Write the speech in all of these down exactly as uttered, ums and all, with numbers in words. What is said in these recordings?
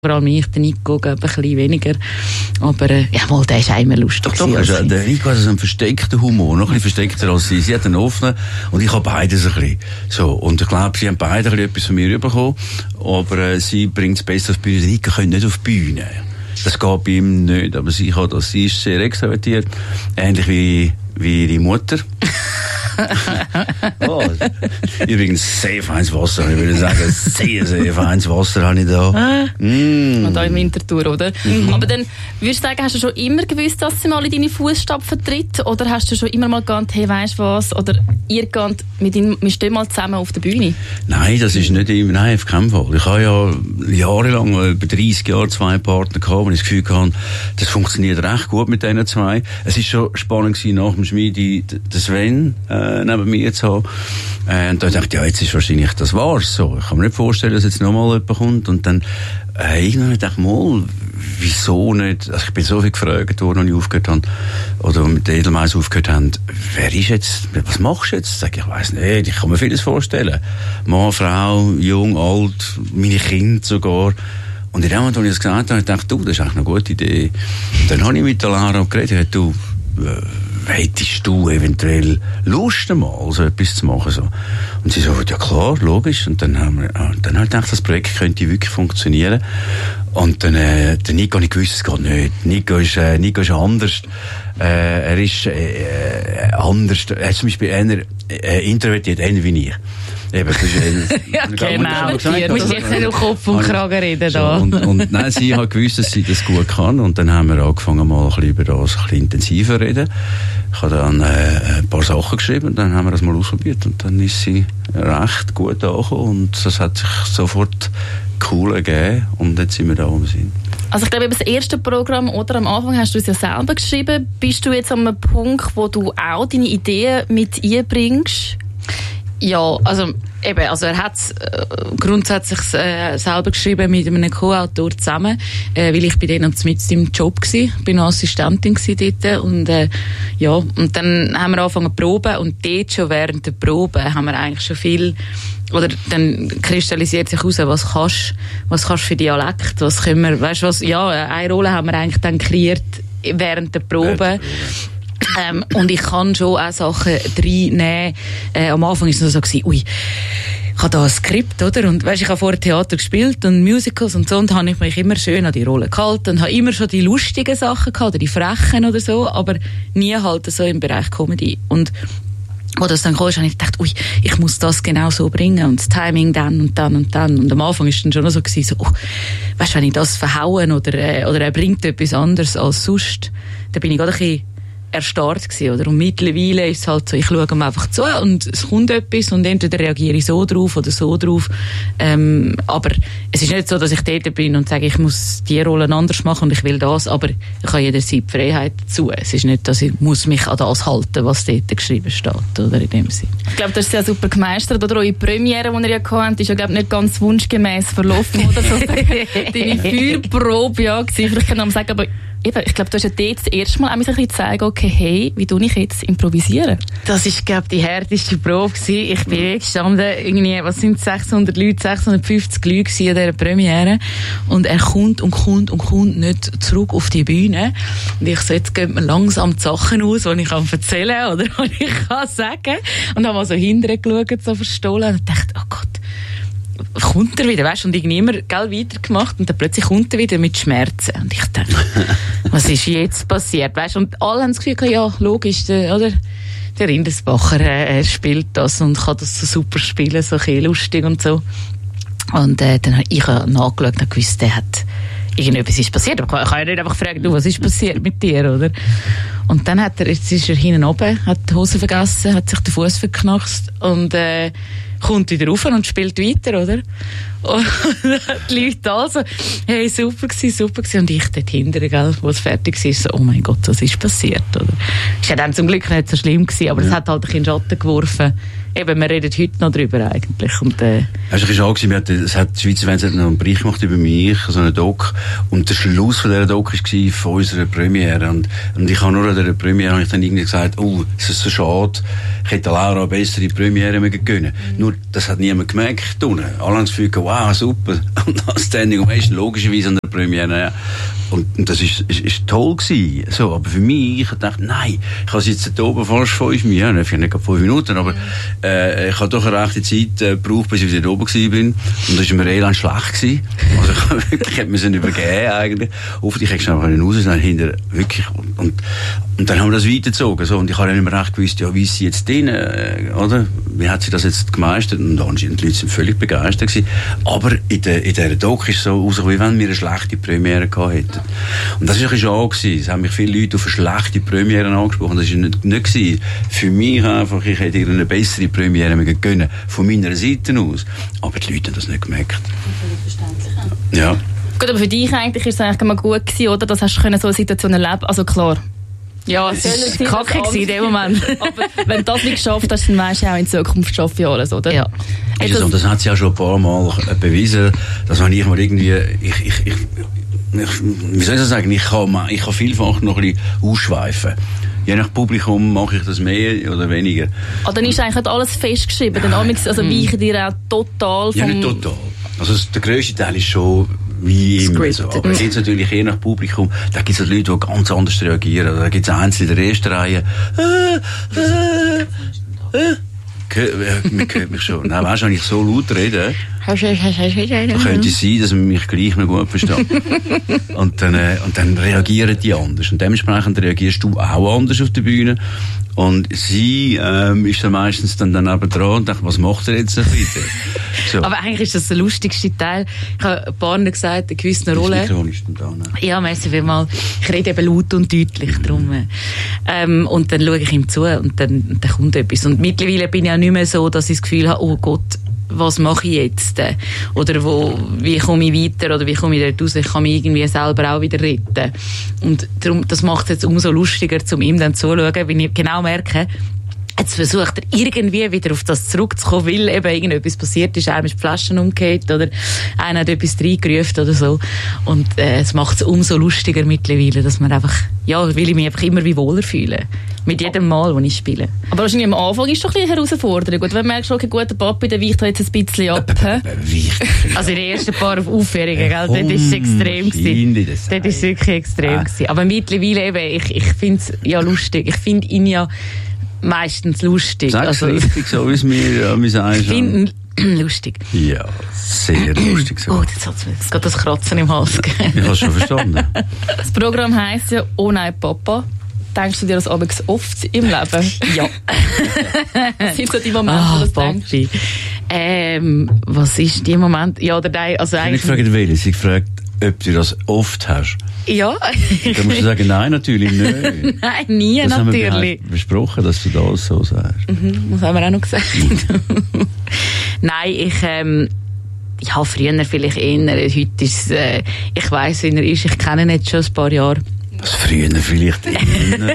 Vor allem ich, der Nico, ein bisschen weniger. Aber äh, ja, mal, der ist auch immer lustig. Doch, doch, also, der Nico hat so einen versteckten Humor, noch ein bisschen versteckter als sie. Sie hat einen offenen und ich habe beides ein bisschen. So, und ich glaube, sie haben beide ein bisschen etwas von mir bekommen, aber äh, sie bringt es besser auf die Bühne. Der Nico könnte nicht auf die Bühne. Das geht bei ihm nicht, aber sie kann das. Sie ist sehr extrovertiert, ähnlich wie, wie ihre Mutter. Oh, übrigens sehr feines Wasser, ich würde sagen, sehr, sehr feines Wasser habe ich da. Mm. Und auch im Winterthur, oder? Mhm. Aber dann, würdest du sagen, hast du schon immer gewusst, dass sie mal in deine Fußstapfen tritt? Oder hast du schon immer mal gedacht, hey, weisst du was? Oder ihr geht mit ihm, wir stehen mal zusammen auf der Bühne? Nein, das ist nicht immer, nein, auf keinen Fall. Ich habe ja jahrelang, über dreissig Jahre, zwei Partner gehabt, und ich das Gefühl hatte, das funktioniert recht gut mit diesen zwei. Es war schon spannend gewesen, nach dem Schmiede, den Sven, äh, neben mir zu haben. Äh, und da dachte ich, ja, jetzt ist wahrscheinlich das war's so. Ich kann mir nicht vorstellen, dass jetzt nochmal jemand kommt. Und dann, äh, irgendwann dachte ich, mal, wieso nicht? Also ich bin so viel gefragt worden, als ich aufgehört habe, oder mit den Edelmeiss aufgehört haben, wer ist jetzt, was machst du jetzt? Sag ich, ich weiss nicht, ich kann mir vieles vorstellen. Mann, Frau, jung, alt, meine Kinder sogar. Und in dem Moment, als ich das gesagt habe, dachte ich, du, das ist eigentlich eine gute Idee. Und dann habe ich mit der Lara geredet, ich dachte, du, äh, hättest du eventuell Lust, mal so etwas zu machen? So. Und sie so, ja klar, logisch. Und dann haben wir, dann habe ich gedacht, das Projekt könnte wirklich funktionieren. Und dann, äh, der Nico, ich gewusst, es geht nicht. Nico ist, äh, Nico ist anders. Äh, er ist, äh, anders. Er ist zum Beispiel einer, äh, introvertiert, einer wie ich. Eben, das ist, äh, ja, genau. Du musst jetzt nicht um Kopf und Kragen reden, da. So, und, und, nein, sie hat gewusst, dass sie das gut kann. Und dann haben wir angefangen, mal ein bisschen über das ein bisschen intensiver zu reden. Ich habe dann, äh, ein paar Sachen geschrieben, und dann haben wir das mal ausprobiert. Und dann ist sie recht gut angekommen. Und das hat sich sofort cool ergeben. Und jetzt sind wir da, wo wir sind. Also ich glaube, das erste Programm, oder am Anfang hast du es ja selber geschrieben. Bist du jetzt an einem Punkt, wo du auch deine Ideen mit einbringst? Ja, also eben, also er hat äh, grundsätzlich äh, selber geschrieben mit einem Co-Autor zusammen, äh, weil ich bei denen mit im Job gsi, bin Assistentin gsi dort, und äh, ja, und dann haben wir angefangen zu proben, und dort schon während der Probe haben wir eigentlich schon viel, oder dann kristallisiert sich heraus, was kannst, was kannst für Dialekt, was können wir, weißt du was, ja, eine Rolle haben wir eigentlich dann kreiert während der Probe. Ähm, und ich kann schon auch Sachen reinnehmen. Äh, am Anfang war es noch so gewesen, ui, ich habe da ein Skript, oder? Und weisst, ich habe vorher Theater gespielt und Musicals und so, und habe ich mich immer schön an die Rolle gehalten und habe immer schon die lustigen Sachen gehabt, oder die frechen oder so, aber nie halt so im Bereich Comedy. Und wo das dann kam, habe ich gedacht, ui, ich muss das genau so bringen, und das Timing dann und dann und dann. Und am Anfang war es dann schon so gewesen, so, oh, weisst, wenn ich das verhauen, oder, äh, oder er bringt etwas anderes als sonst, dann bin ich gerade ein bisschen erstarrt gewesen, oder? Und mittlerweile ist es halt so, ich schaue ihm einfach zu, und es kommt etwas, und entweder reagiere ich so drauf oder so drauf. Ähm, aber es ist nicht so, dass ich dort bin und sage, ich muss die Rollen anders machen und ich will das, aber ich habe jederzeit die Freiheit dazu. Es ist nicht, dass ich muss mich an das halten, was dort geschrieben steht, oder in dem Sinn. Ich glaube, das ist ja super gemeistert, oder? Eure Premiere, die ihr ja hattet, ist ja, glaube ich, nicht ganz wunschgemäß verlaufen, oder? So, deine Feuerprobe, ja, gewesen. Vielleicht kann man sagen, aber eben, ich glaube, du hast ja dort das erste Mal auch ein bisschen gezeigt, okay, hey, wie tue ich jetzt improvisieren? Das war, glaube ich, die härteste Probe gewesen. Ich bin gestanden, irgendwie, was sind sechshundert Leute, sechshundertfünfzig Leute an dieser Premiere. Und er kommt und kommt und kommt nicht zurück auf die Bühne. Und ich so, jetzt gehen mir langsam die Sachen aus, die ich kann erzählen, oder was ich kann sagen. Und habe mal so hinterher geschaut, so verstohlen, und dachte, oh Gott, kommt er wieder, weißt du, und irgendwie immer, gell, weitergemacht, und dann plötzlich kommt er wieder mit Schmerzen. Und ich dachte, was ist jetzt passiert, weißt du, und alle haben das Gefühl, ja, logisch, der, oder? Der Rindesbacher, äh, er spielt das und kann das so super spielen, so ein bisschen lustig und so. Und, äh, dann habe ich nachgeschaut und gewusst, der hat, irgendetwas ist passiert. Aber ich kann ja nicht einfach fragen, du, was ist passiert mit dir, oder? Und dann hat er, jetzt ist er hinten oben, hat die Hose vergessen, hat sich den Fuß verknackst und, äh, kommt wieder rauf und spielt weiter, oder? Und die Leute also, hey, super gewesen, super gewesen. Und ich dort hinten, gell, wo es fertig war, so, oh mein Gott, was ist passiert, oder? Ist ja dann zum Glück nicht so schlimm gewesen, aber es ja. hat halt ein bisschen Schatten geworfen Eben, wir reden heute noch drüber eigentlich. Und, äh, es war schon, wir hatten, es hat, die Schweizer Fernsehen noch einen Bericht gemacht über mich, so einen Doc. Und der Schluss von dieser Doc war von unserer Premiere. Und, und ich habe nur an dieser Premiere habe ich dann irgendwie gesagt, oh, es ist so schade, ich hätte Laura eine bessere Premiere mögen gönnen. Mhm. Nur, das hat niemand gemerkt. Alle haben das Gefühl, wow, super. Und das Standing Ovation, logischerweise an der Premiere, ja. Und, und das ist, ist, ist toll gewesen. So, aber für mich, ich dachte, nein, ich habe jetzt da oben fast fünf Minuten, ja, nicht fünf Minuten, aber, äh, ich habe doch eine rechte Zeit, äh, gebraucht, bis ich wieder oben gewesen bin. Und das war mir eher schlecht gewesen. Also, ich habe wirklich, ich müssen übergeben, eigentlich. Oft, ich hätte schnell raus, dann hinter, wirklich, und, und, und dann haben wir das weitergezogen, so. Und ich habe ja nicht mehr recht gewusst, ja, wie ist sie jetzt drin, äh, oder? Wie hat sie das jetzt gemeistert? Und anscheinend, die Leute sind völlig begeistert gewesen. Aber in der, in dieser Doc ist es so rausgekommen, wie wenn wir eine schlechte Premiere gehabt hätten. Und das war ein bisschen schade gewesen. Es haben mich viele Leute auf eine schlechte Premiere angesprochen. Das war nicht, nicht gewesen. Für mich einfach, ich hätte ihr eine bessere Premiere gönnen, von meiner Seite aus. Aber die Leute haben das nicht gemerkt. Verständlich. Ja. Gut, aber für dich eigentlich ist es eigentlich mal gut gewesen, oder? Das hast du so eine Situation erleben. Also klar. Ja, es war kacke in dem Moment. Aber wenn du das nicht geschafft hast, dann weisst du auch in Zukunft schaffe ich alles, oder? Ja. Ist das, und das hat sie ja schon ein paar Mal bewiesen, dass wenn ich mal irgendwie, ich, ich, ich, ich, wie soll ich das sagen, ich kann, ich kann vielfach noch ein bisschen ausschweifen. Je nach Publikum mache ich das mehr oder weniger. Ah, dann ist eigentlich alles festgeschrieben. Dann also weichen dir auch total vom... Ja, nicht total. Also der grösste Teil ist schon wie immer so. Aber es gibt natürlich je nach Publikum, da gibt es Leute, die ganz anders reagieren. Da gibt es Einzelne in der ersten Reihe. Äh, äh, äh. Man hört mich schon. Nein, weißt du, wenn ich so laut rede, dann könnte es sein, dass man mich gleich noch gut versteht. und, dann, äh, und dann reagieren die anders. Und dementsprechend reagierst du auch anders auf der Bühne. Und sie ähm, ist dann meistens dann daneben dran und denkt, was macht er jetzt wieder? So. Aber eigentlich ist das der lustigste Teil. Ich habe ein paar Mal gesagt, in gewissen Rollen. Ja, merci vielmals. Ich rede eben laut und deutlich drum. Ähm, und dann schaue ich ihm zu und dann, dann kommt etwas. Und mittlerweile bin ich auch nicht mehr so, dass ich das Gefühl habe, oh Gott, was mache ich jetzt? Oder wo, wie komme ich weiter? Oder wie komme ich dort raus? Ich kann mich irgendwie selber auch wieder retten. Und darum, das macht es jetzt umso lustiger, um ihm dann zuzuschauen, wenn ich genau merke, jetzt versucht er irgendwie wieder auf das zurückzukommen, weil eben irgendetwas passiert ist, einem ist die Flaschen umgekehrt oder einer hat etwas reingerufen oder so. Und äh, es macht es umso lustiger mittlerweile, dass man einfach, ja, will ich mich einfach immer wie wohler fühlen. Mit jedem Mal, wo ich spiele. Aber wahrscheinlich am Anfang ist es doch ein bisschen eine Herausforderung. Gut, wenn du merkst, okay, gut, der Papi, der weicht jetzt ein bisschen ab. Also in den ersten paar Aufführungen, gell, dort war es extrem gewesen. Dort war es wirklich extrem gewesen. Aber mittlerweile eben, ich, ich finde es ja lustig. Ich finde ihn ja meistens lustig. Sag's also, richtig, so wie es mir ja, mir sagst. Ich finde ihn lustig. Ja, sehr lustig. So. Oh, jetzt hat es gerade das Kratzen im Hals gegeben. Ich habe es schon verstanden. Das Programm heisst ja «Oh nein, Papa». Denkst du dir das abends oft im Leben? Ja. Was sind so die Momente, oh, wo du Papi. denkst? Ähm, was ist die Moment? Ja, oder nein, also eigentlich... Ich frage Welle, sie fragt, ob du das oft hast. Ja. Dann musst du sagen, nein, natürlich nicht. Nein, nie, das natürlich. Das haben wir besprochen, dass du das so sagst. Mhm, das haben wir auch noch gesagt. Nein, ich... Ähm, ich habe früher vielleicht eher, heute ist äh, ich weiss, wie er ist, ich kenne ihn jetzt schon ein paar Jahre. Was früher vielleicht immer.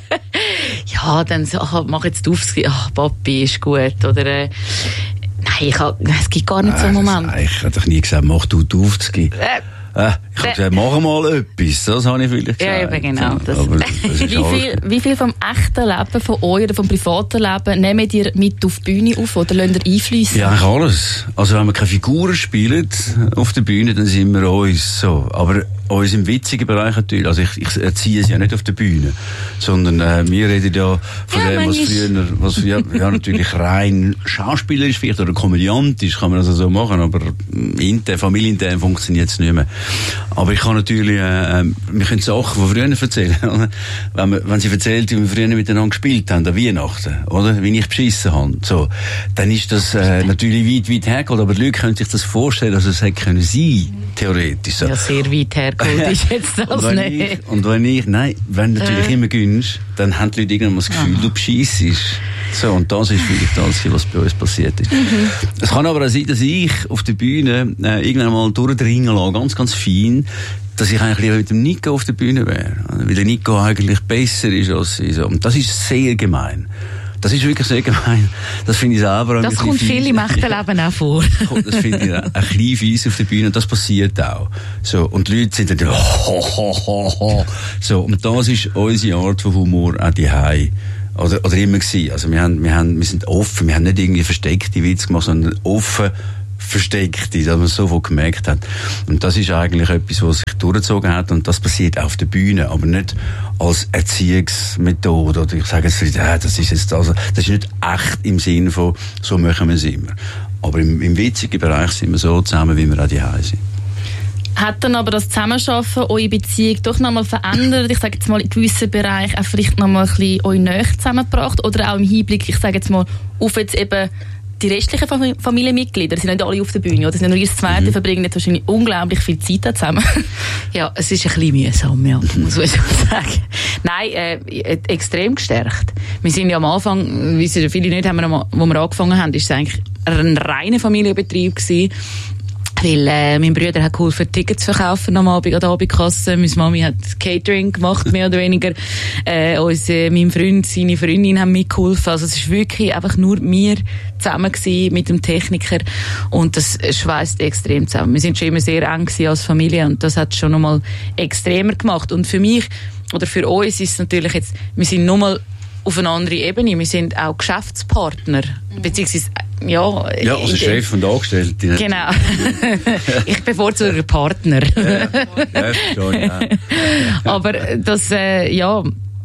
Ja, dann so, ach, mach jetzt auf, ach, Papi ist gut, oder, äh, nein, ich hab, es gibt gar nicht so einen Moment. Nein, ich habe doch nie gesagt, mach du auf, äh, Äh, ich habe gesagt, mach mal etwas. Das habe ich vielleicht gesagt. Ja, eben genau. Das. Aber das wie, viel, wie viel vom echten Leben von euch oder vom privaten Leben nehmt ihr mit auf die Bühne auf oder lasst ihr einfließen? Ja, eigentlich alles. Also wenn wir keine Figuren spielen auf der Bühne, dann sind wir uns so. Aber uns im witzigen Bereich natürlich. Also ich, ich erziehe es ja nicht auf der Bühne, sondern äh, wir reden ja von ja, dem, was früher, was ja, ja natürlich rein schauspielerisch vielleicht oder komödiantisch kann man das so machen, aber intern, familienintern funktioniert es nicht mehr. Aber ich kann natürlich, äh, wir können Sachen von früher erzählen. wenn, man, wenn sie erzählt, wie wir früher miteinander gespielt haben, an Weihnachten, oder? Wie ich beschissen habe. So. Dann ist das äh, natürlich weit, weit hergeholt, aber die Leute können sich das vorstellen, dass es hätte können sein, theoretisch. So. Ja, sehr weit hergeholt ist jetzt das und nicht. Ich, und wenn ich, nein, wenn du natürlich äh. immer gönnst, dann haben die Leute irgendwann das Gefühl, Aha. du beschissest. So, und das ist vielleicht das, was bei uns passiert ist. Mhm. Es kann aber auch sein, dass ich auf der Bühne äh, irgendwann mal durchdringen lasse, ganz, ganz fein, dass ich eigentlich lieber mit dem Nico auf der Bühne wäre. Weil der Nico eigentlich besser ist als sie. So. Und das ist sehr gemein. Das ist wirklich sehr gemein. Das finde ich selber Das kommt viel im echten Leben auch vor. Das finde ich ein bisschen fies auf der Bühne und das passiert auch. So, und die Leute sind dann ho, ho, ho, ho. So, und das ist unsere Art von Humor auch die Hause. Oder, oder immer gewesen. Also wir haben, wir haben, wir sind offen, wir haben nicht irgendwie versteckte Witze gemacht, sondern offen versteckte, dass man es sofort gemerkt hat. Und das ist eigentlich etwas, was sich durchgezogen hat und das passiert auch auf der Bühne, aber nicht als Erziehungsmethode oder ich sage jetzt, ja, das ist jetzt also, das ist nicht echt im Sinne von, so machen wir es immer. Aber im, im witzigen Bereich sind wir so zusammen, wie wir auch die Hause sind. Hat dann aber das Zusammenarbeiten eure Beziehung doch nochmal verändert? Ich sage jetzt mal in gewissen Bereichen auch vielleicht nochmal ein bisschen euch näher zusammengebracht oder auch im Hinblick, ich sage jetzt mal, auf jetzt eben die restlichen Familienmitglieder, sind nicht alle auf der Bühne, oder? Sind nur das Zweite, mhm. verbringen jetzt wahrscheinlich unglaublich viel Zeit zusammen. Ja, es ist ein bisschen mühsam, ja, muss ich sagen. Nein, äh, extrem gestärkt. Wir sind ja am Anfang, wie Sie viele nicht haben, wir, wo wir angefangen haben, ist es eigentlich ein reiner Familienbetrieb gewesen. Weil äh, mein Bruder hat geholfen, Tickets zu verkaufen am Abend an der Abendkasse. Meine Mami hat Catering gemacht, mehr oder weniger. Äh, uns, äh, mein Freund, seine Freundin haben mitgeholfen. Also es ist wirklich einfach nur wir zusammen gewesen mit dem Techniker. Und das schweißt extrem zusammen. Wir sind schon immer sehr eng gewesen als Familie und das hat es schon nochmal extremer gemacht. Und für mich, oder für uns ist es natürlich jetzt, wir sind nochmal auf eine andere Ebene. Wir sind auch Geschäftspartner. Mhm. Beziehungsweise, ja... Ja, also Chef und Angestellte. Genau. Ich bevorzuge Partner. Ja, ja, schon, ja. Aber das, äh, ja...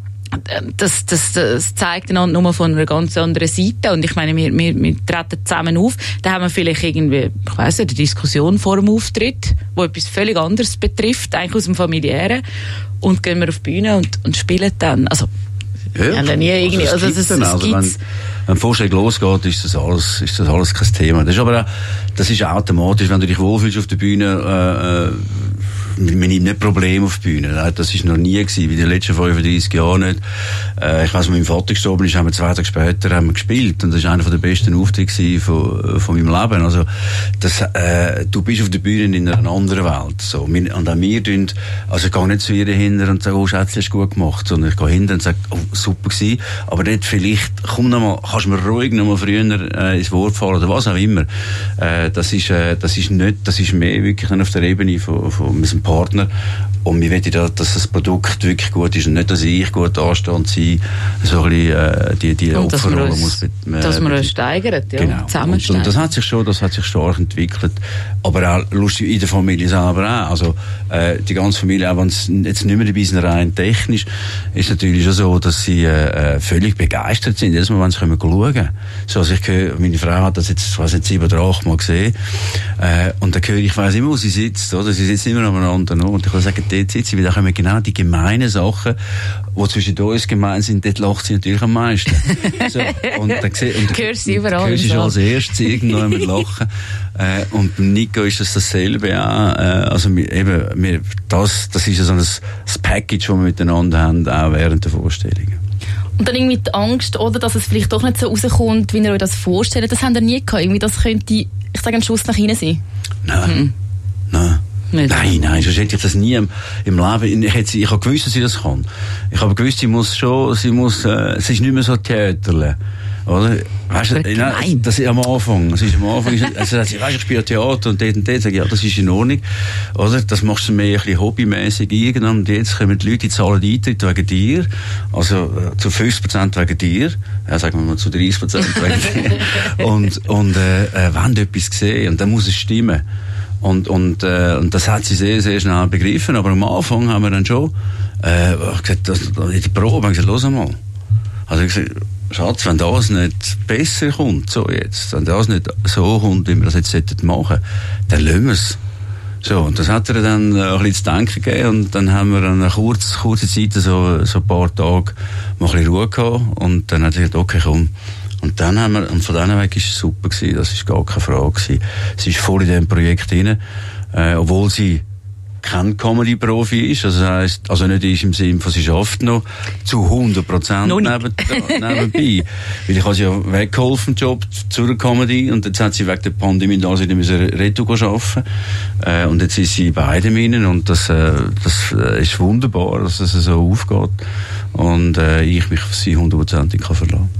Das, das, das zeigt einander nur von einer ganz anderen Seite. Und ich meine, wir, wir, wir treten zusammen auf. Da haben wir vielleicht irgendwie, ich weiss nicht, eine Diskussion vor dem Auftritt, die etwas völlig anderes betrifft, eigentlich aus dem Familiären. Und gehen wir auf die Bühne und, und spielen dann. Also, ja, ja, nie irgendwie, also, also das, das, das also wenn, wenn die Vorstellung losgeht, ist das alles, ist das alles kein Thema. Das ist aber auch, das ist automatisch, wenn du dich wohlfühlst auf der Bühne, äh, wir nehmen nicht Probleme auf die Bühne. Das war noch nie gewesen, wie in den letzten fünfunddreissig Jahren nicht. Äh, ich weiss, als mein Vater gestorben ist, haben wir zwei Tage später haben wir gespielt. Und das war einer der besten Auftritte von, von meinem Leben. Also, das, äh, du bist auf der Bühne in einer anderen Welt. So. Und auch wir tun, also ich gehe nicht zu ihr hinter und sage, oh Schätzchen, hast du gut gemacht. Sondern ich gehe hinter und sage, oh, super gewesen. Aber nicht vielleicht, komm noch mal, kannst du mir ruhig noch mal früher äh, ins Wort fallen oder was auch immer. Äh, das ist, äh, das ist nicht, das ist mehr wirklich dann auf der Ebene von, von unserem Partner. Und wir wollen ja, dass das Produkt wirklich gut ist und nicht, dass ich gut anstehe und sie so ein bisschen, äh, die, die Opferrolle muss. Äh, dass man uns steigert, ja. Genau. Und, und das hat sich schon, das hat sich stark entwickelt. Aber auch lustig in der Familie selber auch. Also, äh, die ganze Familie, auch wenn es jetzt nicht mehr dabei sind, rein technisch, ist natürlich schon so, dass sie, äh, völlig begeistert sind. Jedes Mal, wenn sie kommen, schauen. So, also ich höre, meine Frau hat das jetzt, ich weiss nicht, sieben oder acht Mal gesehen. Äh, und dann höre ich, ich weiss immer, wo sie sitzt, oder? Sie sitzt immer aneinander, no? Und ich kann sagen, dort sitzt sie, weil da kommen genau die gemeinen Sachen, die zwischen uns gemein sind, dort lacht sie natürlich am meisten. So, und dann sehe, und hörst du überall. Hörst du schon als erstes irgendwo mit lachen. Äh, und beim Nico ist das dasselbe auch. Äh, also, wir, eben, wir, das, das ist so ein, das Package, das wir miteinander haben, auch während der Vorstellungen. Und dann irgendwie die Angst, oder, dass es vielleicht doch nicht so rauskommt, wie ihr euch das vorstellt, das haben ihr nie gehabt. Irgendwie, das könnte, ich sage, ein Schuss nach hinten sein. Nein. Hm. Nein. Nicht. Nein, nein, sonst hätte ich das nie im, im Leben, ich hätte, ich habe gewusst, dass sie das kann. Ich habe gewusst, sie muss schon, sie muss, äh, es ist nicht mehr so Theaterle. Oder? Weißt du, nein, das ist am Anfang, das ist am Anfang, also, weißt, ich spiele Theater und dort und dort, sage ich, ja, das ist in Ordnung. Oder? Das machst du mehr ein bisschen hobbymäßig irgendwann und jetzt kommen die Leute, die zahlen Eintritt wegen dir, also, äh, zu fünfzig Prozent wegen dir, ja, sagen wir mal zu dreißig Prozent wegen dir. Und, und, äh, äh, wenn du etwas sehen, und dann muss es stimmen. Und, und, äh, und das hat sie sehr, sehr schnell begriffen. Aber am Anfang haben wir dann schon, äh, gesagt, das, in der Probe haben wir gesagt, los einmal. Also ich gesagt, Schatz, wenn das nicht besser kommt, so jetzt, wenn das nicht so kommt, wie wir das jetzt sollten machen, dann lassen wir es. So, und das hat er dann äh, ein bisschen zu denken gegeben und dann haben wir eine kurze, kurze Zeit, so, so ein paar Tage, mal ein bisschen Ruhe gehabt und dann hat er gesagt, okay, komm. Und dann haben wir, und von diesem Weg war es super gewesen, das war gar keine Frage gewesen. Sie ist voll in diesem Projekt drin, äh, obwohl sie kein Comedy-Profi ist, also das heisst, also nicht ist im Sinne von, sie schafft noch zu hundert Prozent neben, nebenbei. Weil ich habe sie ja weggeholfen, Job zur Comedy, und jetzt hat sie wegen der Pandemie da wieder müssen Retour arbeiten. Äh, und jetzt ist sie bei beiden Minen, und das, äh, das äh, ist wunderbar, dass es so aufgeht. Und, äh, ich mich auf sie hundertprozentig kann verlassen.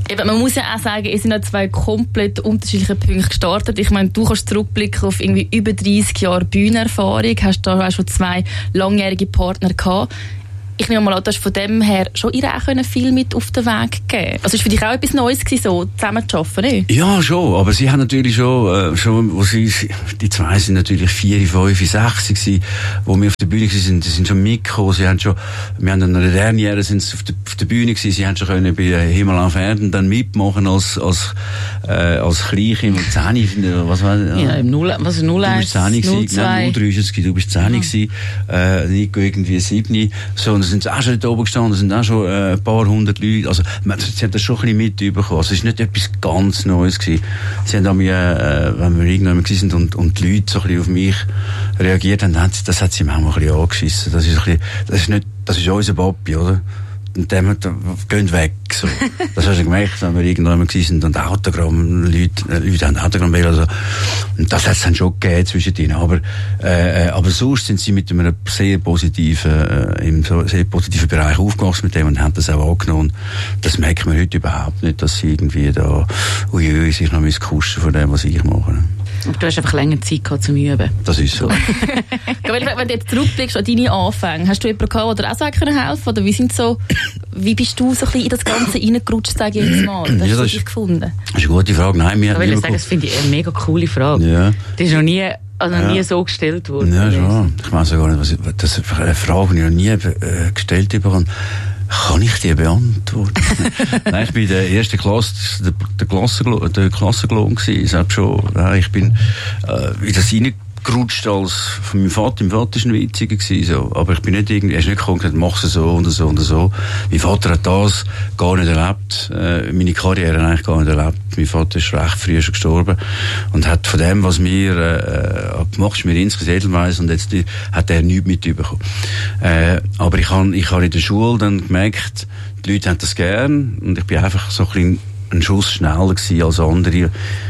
Eben, man muss ja auch sagen, es sind ja zwei komplett unterschiedliche Punkte gestartet. Ich meine, du kannst zurückblicken auf irgendwie über dreissig Jahre Bühnenerfahrung, hast da auch schon zwei langjährige Partner gehabt. Ich nehme mal an, du hast von dem her schon ihr auch viel mit auf den Weg gegeben. Also es war für dich auch etwas Neues gewesen, so zusammen zu arbeiten, nicht? Ja, schon. Aber sie haben natürlich schon, äh, schon wo sie, die zwei sind natürlich vier, fünf, sechs gewesen, wo wir auf der Bühne waren, sie sind schon mitgekommen, sie haben schon, wir haben dann in der Derniere sind sie auf der, auf der Bühne gewesen, sie haben schon können bei Himmel auf Erden dann mitmachen als, als, äh, als Kleinkind und zehn, was war das? Ja, im null, was ist null eins, null zwei, null zwei. null drei ist es gewesen, du bist zehn gewesen, äh, Nico irgendwie sieben, so, und da sind sie auch schon dort oben gestanden, da sind auch schon äh, ein paar hundert Leute, also man, sie haben das schon ein bisschen mitbekommen, also es ist nicht etwas ganz Neues gewesen. Sie haben an mir, äh, wenn wir irgendwann gewesen sind und, und die Leute so ein bisschen auf mich reagiert haben, das hat sie manchmal ein bisschen angeschissen, das ist ein bisschen, das ist nicht, das ist unser Papi, oder? Und dann gehen weg, so. Das hast du gemerkt, wenn wir irgendwann gewesen sind und Autogramm, Leute, Leute haben Autogramm wählen, also. Und das hat es dann schon gegeben zwischen denen. Aber, äh, aber sonst sind sie mit einem sehr positiven, äh, im so sehr positiven Bereich aufgewachsen mit dem und haben das auch angenommen. Das merkt man heute überhaupt nicht, dass sie irgendwie da, uiui, sich noch kuschen von dem, was ich mache. Aber du hast einfach länger Zeit gehabt zum Üben. Das ist so. Wenn du jetzt zurückblickst an deine Anfänge, hast du jemanden gehabt, der auch so helfen konnte? Oder wie sind so, wie bist du so ein bisschen in das Ganze reingerutscht, sage ich jetzt mal? Das hast ja, du das dich gefunden? Das ist eine gute Frage. Nein, wir ich will sagen, das finde ich eine mega coole Frage. Ja. Die ist noch nie, also ja. nie so gestellt worden. Ja, schon. Ich weiß gar nicht, was ich, das ist eine Frage, die ich noch nie äh, gestellt habe. Kann ich die beantworten? Nein, ich bin in der ersten Klasse, der, der Klassenglon, der Klassenglon gewesen. Ich sag schon, ja, ich bin, äh, in das reingerutscht als, von meinem Vater. Mein Vater war ein Witziger gewesen, so. Aber ich bin nicht irgendwie, er ist nicht gekommen und gesagt, mach es so und so und so. Mein Vater hat das gar nicht erlebt, äh, meine Karriere eigentlich gar nicht erlebt. Mein Vater ist recht früh schon gestorben und hat von dem, was mir, äh, gemacht, ist mir insgesamt Edelweiss und jetzt hat er nichts mitbekommen. Äh, aber ich habe, ich habe in der Schule dann gemerkt, die Leute haben das gern und ich bin einfach so ein bisschen ein Schuss schneller gewesen als andere,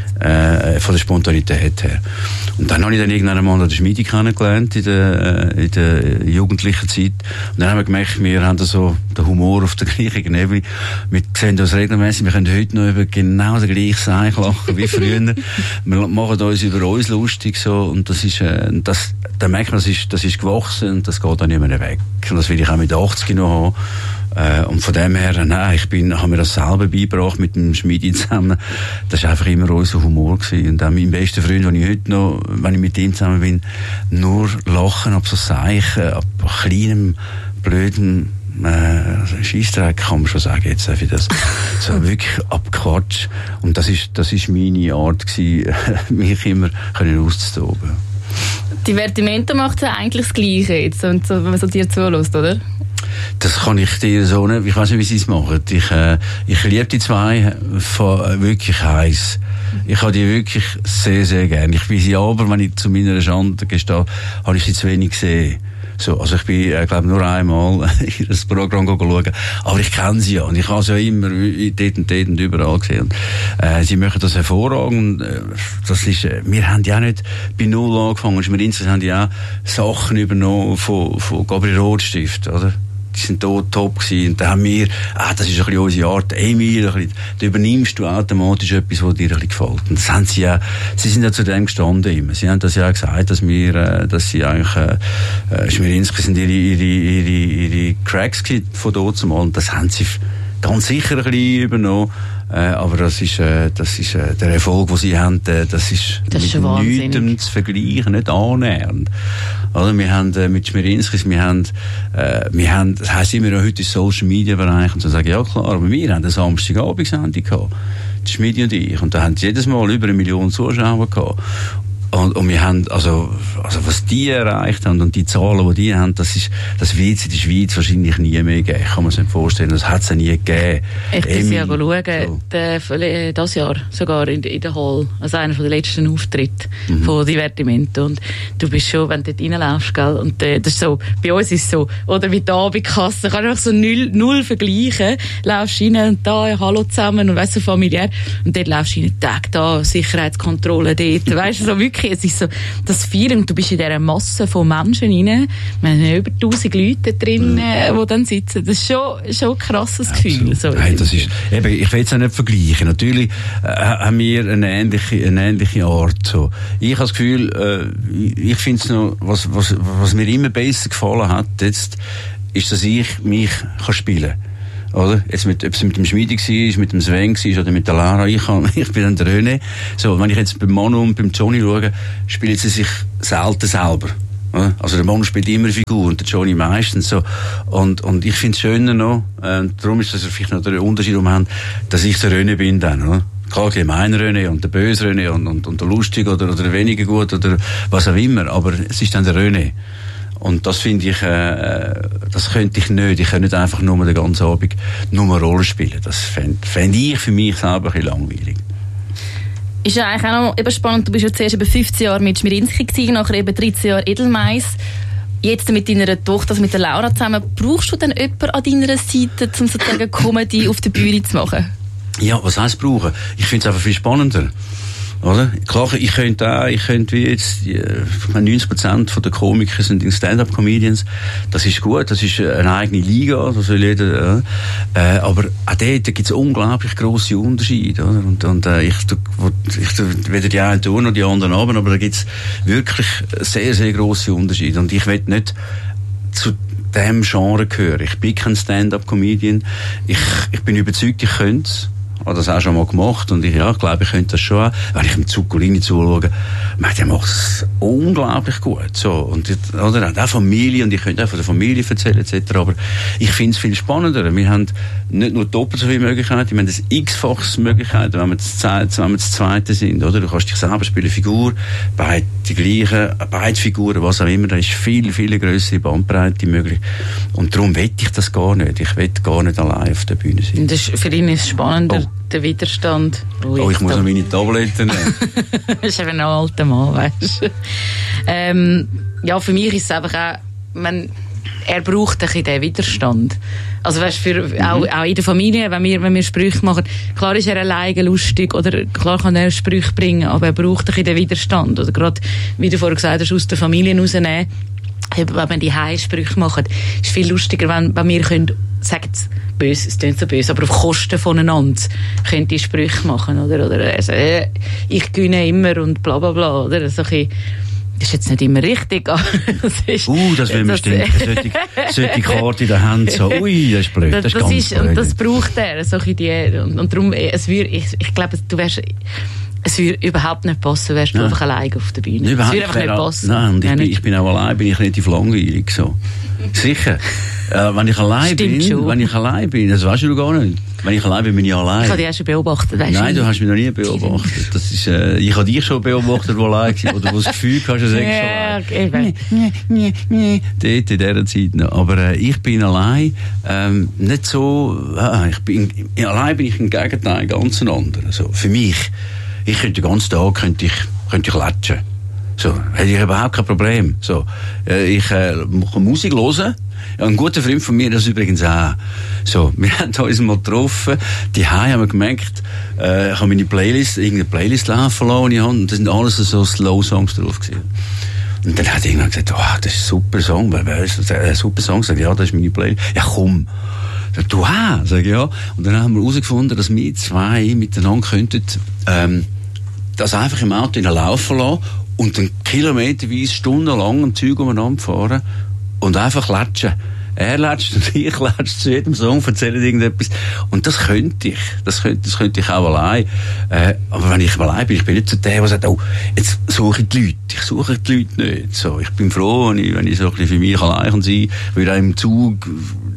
äh, von der Spontanität her. Und dann habe ich dann irgendwann einmal an der Schmiede kennengelernt in der, äh, in der jugendlichen Zeit. Und dann haben wir gemerkt, wir haben da so den Humor auf der gleichen Ebene. Wir sehen uns regelmäßig, wir können heute noch über genau das gleiche Seich lachen wie früher. Wir machen uns über uns lustig, so. Und das ist, äh, das, dann merkt man, das ist, das ist gewachsen und das geht dann nicht mehr weg. Und das will ich auch mit achtzig noch haben. Äh, und von dem her, nein, ich bin, habe mir das selber beigebracht mit dem Schmiedi zusammen. Das war einfach immer unser Humor gewesen. Und auch mein bester Freund, den ich heute noch, wenn ich mit ihm zusammen bin, nur lachen ab so Seich, ab kleinem, blöden, äh, Scheissdreck kann man schon sagen, jetzt darf ich das. So wirklich abquatsch. Und das ist, das ist meine Art gewesen, mich immer können auszutoben. Divertimento macht ja eigentlich das Gleiche jetzt, wenn man so dir zulässt, oder? Das kann ich dir so nicht, ich weiß nicht, wie sie es machen. Ich, äh, ich liebe die zwei von, äh, wirklich heiß. Ich habe die wirklich sehr, sehr gern. Ich bin sie aber, wenn ich zu meiner Schande gestehe, habe ich sie zu wenig gesehen. So, also ich bin, äh, glaube nur einmal in das Programm schauen, aber ich kenne sie ja und ich habe sie ja immer dort und dort und überall gesehen. Und, äh, sie machen das hervorragend. Äh, das ist, äh, wir haben ja nicht bei Null angefangen. Wir insgesamt haben ja auch Sachen übernommen von, von Gabriel Rotstift, oder? Die sind dort top gewesen. Und dann haben wir, ah, das ist ein bisschen unsere Art, Emil, ein bisschen, da übernimmst du automatisch etwas, was dir ein bisschen gefällt. Und das haben sie ja, sie sind ja zu dem gestanden immer. Sie haben das ja auch gesagt, dass wir, äh, dass sie eigentlich, äh, Schmierinski sind ihre, ihre, ihre, ihre Cracks gewesen von dort zumal. Und das haben sie ganz sicher ein bisschen übernommen. Äh, aber das ist, äh, das ist äh, der Erfolg, den sie haben, äh, das ist, das ist mit nichts zu vergleichen, nicht annähernd. Also wir haben äh, mit Schmierinskis, wir haben, äh, wir haben, das heisst immer noch heute im Social Media Bereich und so sagen, ja klar, aber wir haben eine Samstagabendsendung gehabt, die Schmiedi und ich, und da haben sie jedes Mal über eine Million Zuschauer gehabt. Und, und wir haben, also, also, was die erreicht haben und die Zahlen, die die haben, das ist, das wird es in der Schweiz wahrscheinlich nie mehr geben. Kann man sich nicht vorstellen. Das hat es ja nie gegeben. Ich bin ja schauen, so. der, das Jahr sogar in, in der Hall, also einer der letzten Auftritte mhm. von Divertimento. Und du bist schon, wenn du dort reinlaufst, gell, und äh, das ist so, bei uns ist es so, oder wie da bei Kasse, kann einfach so null, null vergleichen. Laufst rein und da, ja, hallo zusammen und weißt so familiär. Und dort laufst du rein, Tag da, Sicherheitskontrolle dort, weißt du, so wirklich wirklich, es ist so, das Feeling, du bist in dieser Masse von Menschen rein, wir haben über tausend Leute drin, äh, die dann sitzen. Das ist schon, schon ein krasses Gefühl. So. Nein, das ist, eben, ich will es auch nicht vergleichen. Natürlich äh, haben wir eine ähnliche, eine ähnliche Art. So. Ich habe das Gefühl, äh, ich, ich finde es noch, was, was, was mir immer besser gefallen hat, jetzt, ist, dass ich mich kann spielen kann. Oder? Jetzt mit, ob es mit dem Schmiedi war, mit dem Sven war oder mit der Lara, ich, kann, ich bin dann der René. So, wenn ich jetzt beim Manu und beim Johnny schaue, spielen sie sich selten selber. Oder? Also der Manu spielt immer eine Figur und der Johnny meistens so. Und, und ich finde es schöner noch, äh, darum ist das vielleicht noch der Unterschied, den wir haben, dass ich der René bin dann, oder? Klar, gemein René und der böse René und, und, und der lustige oder, oder der weniger gut oder was auch immer, aber es ist dann der René. Und das finde ich, äh, das könnte ich nicht. Ich könnte nicht einfach nur den ganzen Abend nur eine Rolle spielen. Das fände fänd ich für mich selber ein bisschen langweilig. Ist ja eigentlich auch noch eben spannend. Du bist ja zuerst eben fünfzehn Jahre mit Schmirinski gewesen, nachher eben dreizehn Jahre Edelmeiss. Jetzt mit deiner Tochter, also mit der Laura zusammen. Brauchst du denn jemanden an deiner Seite, um sozusagen Comedy auf der Bühne zu machen? Ja, was heisst brauchen? Ich finde es einfach viel spannender. Oder? Klar, ich könnte auch, ich könnte wie jetzt, ich meine, neunzig Prozent von der Komiker sind Stand-up-Comedians. Das ist gut, das ist eine eigene Liga, das soll jeder, äh, aber auch dort gibt es unglaublich grosse Unterschiede, oder? Und, und, äh, ich, ich, ich weder die einen tun noch die anderen haben, aber da gibt es wirklich sehr, sehr grosse Unterschiede. Und ich will nicht zu dem Genre gehören. Ich bin kein Stand-up-Comedian. Ich, ich bin überzeugt, ich könnte es. Ich habe das auch schon mal gemacht und ich, ja, ich glaube, ich könnte das schon auch. Wenn ich im Zuccolini zuschaue, der macht es unglaublich gut. So. Und, oder auch Familie, und ich könnte auch von der Familie erzählen, et cetera. Aber ich finde es viel spannender. Wir haben nicht nur doppelt so viele Möglichkeiten, wir haben das x-faches Möglichkeiten, wenn wir das, wenn wir das Zweite sind. Oder? Du kannst dich selber spielen, Figur, beide die gleichen, beide Figuren, was auch immer. Da ist viel, viel grössere Bandbreite möglich. Und darum will ich das gar nicht. Ich will gar nicht allein auf der Bühne sein. Das ist, für ihn ist es spannender. Oh. Der Widerstand. Oh, oh ich muss noch meine Tabletten nehmen. Das ist eben ein alter Mann, weißt du. Ähm, ja, für mich ist es einfach auch, man, er braucht ein bisschen den Widerstand. Also weißt, für, mhm. auch, auch in der Familie, wenn wir, wenn wir Sprüche machen, klar ist er alleine lustig oder klar kann er Sprüche bringen, aber er braucht ein bisschen den Widerstand. Oder gerade, wie du vorher gesagt hast, aus der Familie rausnehmen. Wenn wir die Heimsprüche machen, ist viel lustiger, wenn, wenn wir können, sagen es böse, es klingt so böse, aber auf Kosten voneinander können die Sprüche machen, oder? Oder also, äh, ich gewinne immer und bla bla bla, oder? So ein bisschen, das ist jetzt nicht immer richtig, aber das ist... Uh, das will mir stimmen. Solche, solche Karte in der Hand, so, ui, das ist blöd, das, das ist das ganz ist, und das braucht er, so ein die, und, und darum, es würde, ich, ich glaube, du wärst... Es würde überhaupt nicht passen, wärst du ja. einfach allein auf der Bühne. Überhaupt es würde einfach nicht passen. Nein, und ich, bin, ich bin auch allein, bin ich relativ langweilig, so. Sicher. Äh, wenn ich allein Stimmt bin, schon. wenn ich allein bin, das weißt du gar nicht. Wenn ich allein bin, bin ich allein. Ich habe dich auch schon beobachtet, weißt du? Nein, du hast mich noch nie beobachtet. Das ist, äh, ich habe dich schon beobachtet, wo allein war, oder wo das Gefühl hast, du sagst ja, okay, allein. Nee, nee, nee. Dort in dieser Zeit noch. Aber äh, ich bin allein, ähm, nicht so, äh, ich bin, allein bin ich im Gegenteil ganz ein anderer. So, für mich. Ich könnte den ganzen Tag könnte ich, könnte ich latschen. So, hätte ich überhaupt kein Problem. So, äh, ich äh, kann Musik hören. Ja, ein guter Freund von mir, das übrigens auch. So, wir haben uns mal getroffen. Die Hause haben wir gemerkt, äh, ich habe meine Playlist, irgendeine Playlist laufen lassen, die ich habe, und da sind alles so Slow-Songs drauf gewesen. Und dann hat irgendwann gesagt, oh, das ist ein super Song. Wer ist das? Ein super Song. Sag ich, ja, das ist meine Playlist. Ja, komm. Sag, du auch? Sag ich, ja. Und dann haben wir herausgefunden, dass wir zwei miteinander könnten, ähm, das einfach im Auto laufen lassen und dann kilometerweise stundenlang am Zeug umeinander fahren und einfach latschen. Er latscht und ich latsche zu jedem Song, erzähle irgendetwas. Und das könnte ich. Das könnte, das könnte ich auch allein. Äh, aber wenn ich allein bin, ich bin nicht so der, der sagt, oh, jetzt suche ich die Leute. Ich suche die Leute nicht. So, ich bin froh, wenn ich, wenn ich so ein bisschen für mich allein kann sein. Ich will auch im Zug,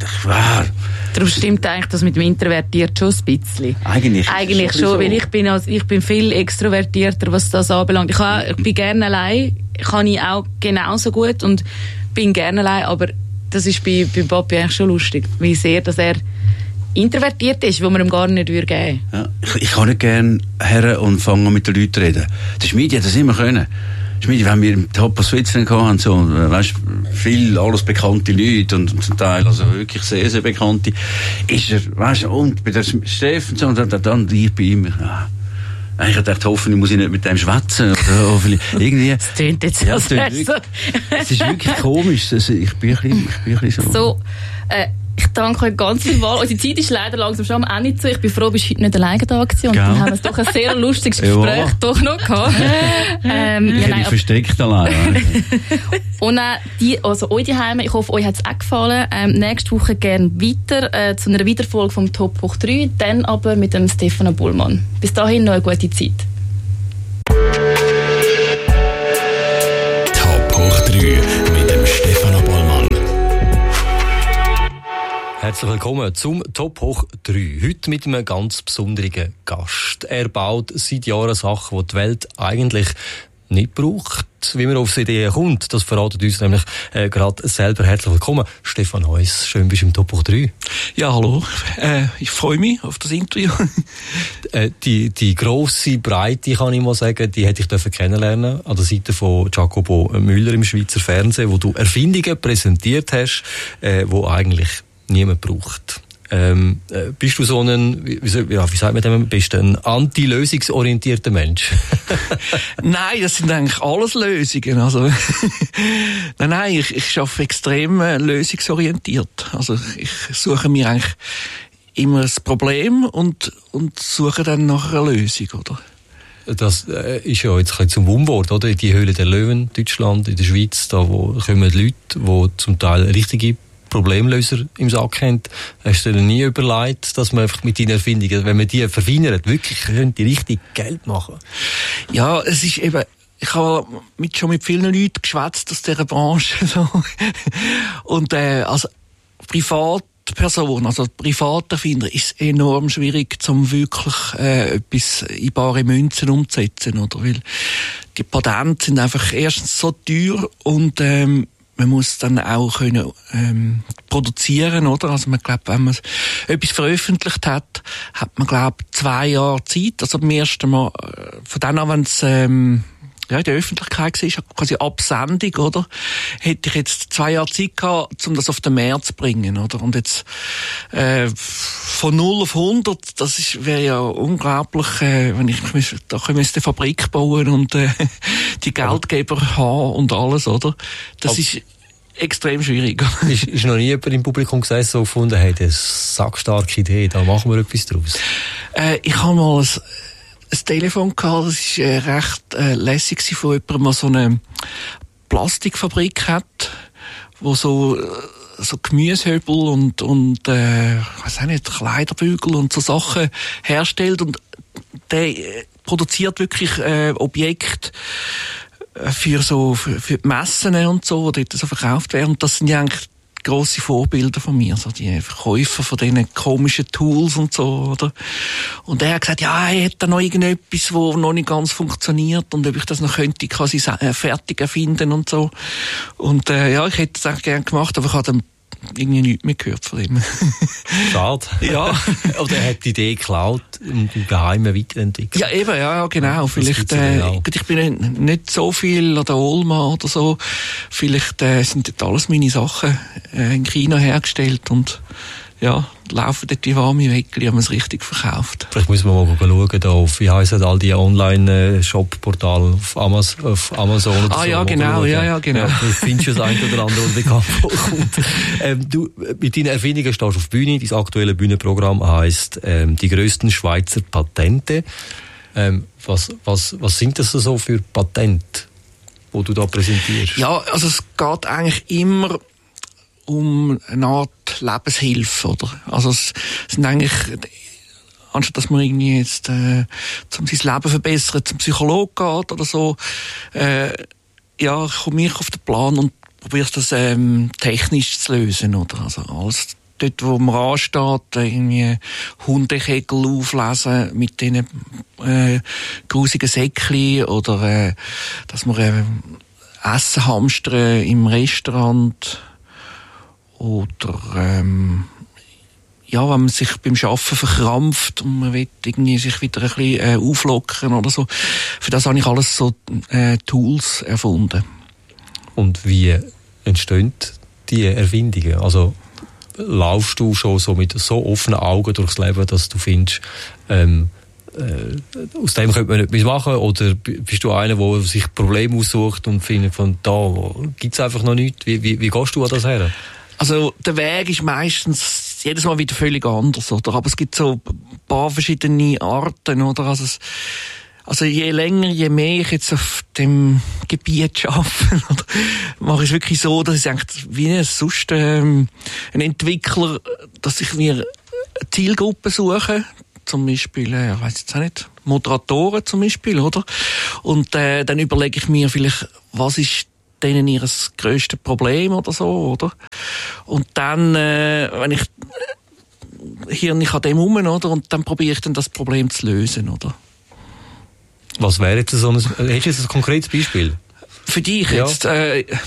ah. Darum stimmt eigentlich das mit dem Introvertiert schon ein bisschen. Eigentlich, eigentlich schon, so. Weil ich bin, als, ich bin viel extrovertierter, was das anbelangt. Ich, kann, ich bin gerne allein, kann ich auch genauso gut und bin gerne allein, aber das ist bei, bei Papi eigentlich schon lustig, wie sehr, dass er introvertiert ist, wo man ihm gar nicht geben würde. Ja, ich, ich kann nicht gerne her und fangen mit den Leuten zu reden. Der Schmiedi hat das immer können. Schmiedi, wenn wir im Top of Switzerland hatten, so, weißt, viel, alles bekannte Leute und, und zum Teil, also wirklich sehr, sehr bekannte, ist er, weißt, und bei der Steffen, und dann, dann, ich bei ihm, ja, Ich dachte, hoffentlich muss ich nicht mit dem schwätzen. Oder irgendwie. Das klingt jetzt ja, als wirklich, es ist wirklich komisch. Also ich, bin ein bisschen, ich bin ein bisschen so. so äh, ich danke euch ganz viel Mal. Unsere Zeit ist leider langsam schon am Ende zu. Ich bin froh, bist du heute nicht alleine da gewesen. Und dann haben wir doch ein sehr lustiges Gespräch ja. doch noch gehabt. ähm, ich ja, bin verstrickt allein. Und äh, die, also euch daheim, ich hoffe, euch hat es auch gefallen. Ähm, nächste Woche gerne weiter äh, zu einer Weiterfolge vom Top hoch drei, dann aber mit dem Stefano Bullmann. Bis dahin noch eine gute Zeit. Top hoch drei mit dem Stefano Bullmann. Herzlich willkommen zum Top hoch drei. Heute mit einem ganz besonderen Gast. Er baut seit Jahren Sachen, die die Welt eigentlich nicht braucht. Wie man auf Ideen kommt, das verratet uns nämlich äh, gerade selber. Herzlich willkommen, Stefan Heuss. Schön, bist du im Top hoch drei. Ja, hallo. Äh, ich freue mich auf das Interview. äh, die, die grosse Breite, kann ich mal sagen, die hätte ich dürfen kennenlernen an der Seite von Jacobo Müller im Schweizer Fernsehen, wo du Erfindungen präsentiert hast, äh, wo eigentlich niemand braucht. Ähm, äh, bist du so ein, wie, wie, ja, wie sagt man dem, bist du ein anti-lösungsorientierter Mensch? Nein, das sind eigentlich alles Lösungen. Also, nein, nein, ich, ich arbeite extrem äh, lösungsorientiert. Also, ich suche mir eigentlich immer ein Problem und, und suche dann nach einer Lösung, oder? Das äh, ist ja jetzt ein bisschen zum Unwort, oder? Die Höhle der Löwen, Deutschland, in der Schweiz, da wo kommen Leute, die zum Teil richtige Problemlöser im Sack haben. Hast du dir nie überlegt, dass man einfach mit deinen Erfindungen, wenn man die verfeinert, wirklich könnte richtig Geld machen? Ja, es ist eben, ich habe mit, schon mit vielen Leuten geschwätzt aus dieser Branche. So. Und äh, als Privatperson, also Privaterfinder, ist es enorm schwierig, um wirklich äh, etwas in bare Münzen umzusetzen. Oder? Weil die Patente sind einfach erstens so teuer und ähm, man muss dann auch können ähm, produzieren, oder? Also man glaubt, wenn man etwas veröffentlicht hat, hat man glaubt zwei Jahre Zeit. Also beim ersten Mal, äh, von dann an, wenn es ähm, ja, in der Öffentlichkeit war, quasi Absendung, oder? Hätte ich jetzt zwei Jahre Zeit gehabt, um das auf den Markt zu bringen, oder? Und jetzt äh, von null auf hundert, das ist wäre ja unglaublich, äh, wenn ich mich, da müsste eine Fabrik bauen und äh, die Geldgeber haben und alles, oder? Das Aber ist extrem schwierig. ist, ist noch nie jemand im Publikum gesessen, so gefunden, hey, das ist eine sackstarke Idee, da machen wir etwas draus? Äh, ich habe mal ein, ein Telefon gehabt, das war äh, recht äh, lässig von jemandem, der so eine Plastikfabrik hat, wo so so Gemüsehöbel und und äh, ich weiß auch nicht, Kleiderbügel und so Sachen herstellt, und der äh, produziert wirklich äh, Objekte für so für, für die Messen und so, die dort so verkauft werden. Und das sind ja eigentlich grosse Vorbilder von mir, so die Verkäufer von diesen komischen Tools und so, oder? Und er hat gesagt, ja, er hätte da noch irgendetwas, wo noch nicht ganz funktioniert, und ob ich das noch könnte, quasi fertig erfinden und so. Und äh, ja, ich hätte das eigentlich gerne gemacht, aber ich habe dann irgendwie nichts mehr gehört von ihm. Schade. Ja. Oder er hat die Idee geklaut und im Geheimen weiterentwickelt. Ja, eben, ja, genau. Das Vielleicht, äh, gut, ich bin nicht so viel an der Olma oder so. Vielleicht äh, sind dort alles meine Sachen äh, in China hergestellt und ja, laufen dort die warme Weckli, haben wir es richtig verkauft. Vielleicht müssen wir mal schauen, da auf, wie heissen all die Online-Shop-Portale auf Amazon, auf Amazon oder ah, so. Ah ja, genau, ja, ja, genau. Ja, du findest das ein oder andere, was bekannt vorkommt. ähm, du, mit deinen Erfindungen stehst du auf der Bühne. Dein aktuelles Bühnenprogramm heisst ähm, «Die grössten Schweizer Patente». Ähm, was, was, was sind das so für Patente, die du da präsentierst? Ja, also es geht eigentlich immer um eine Art Lebenshilfe, oder? Also es sind eigentlich, anstatt dass man irgendwie jetzt äh, zum sein Leben verbessern, zum Psychologen geht oder so, äh, ja, komme ich auf den Plan und probiere das ähm, technisch zu lösen, oder? Also alles dort, wo man ansteht, irgendwie Hundekegel auflesen mit diesen äh, grusigen Säckchen, oder äh, dass man äh, Essen hamstern im Restaurant, oder ähm, ja, wenn man sich beim Arbeiten verkrampft und man will irgendwie sich wieder ein bisschen äh, auflockern oder so. Für das habe ich alles so äh, Tools erfunden. Und wie entstehen die Erfindungen? Also laufst du schon so mit so offenen Augen durchs Leben, dass du findest, ähm, äh, aus dem könnte man etwas machen, oder bist du einer, der sich Probleme aussucht und findet, von da gibt's einfach noch nichts? Wie, wie, wie gehst du an das her? Also der Weg ist meistens jedes Mal wieder völlig anders, oder? Aber es gibt so ein paar verschiedene Arten, oder? Also, es, also je länger, je mehr ich jetzt auf dem Gebiet arbeite, oder, mache ich es wirklich so, dass ich eigentlich wie ein, sonst ähm, ein Entwickler, dass ich mir eine Zielgruppe suche, zum Beispiel, äh, ich weiss jetzt auch nicht, Moderatoren zum Beispiel, oder? Und äh, dann überlege ich mir vielleicht, was ist denen ihr grösstes Problem oder so, oder? Und dann, äh, wenn ich hier nicht an dem rum, oder? Und dann probiere ich dann das Problem zu lösen, oder? Was wäre jetzt so ein, hast du jetzt ein konkretes Beispiel? Für dich ja. jetzt, äh, ja.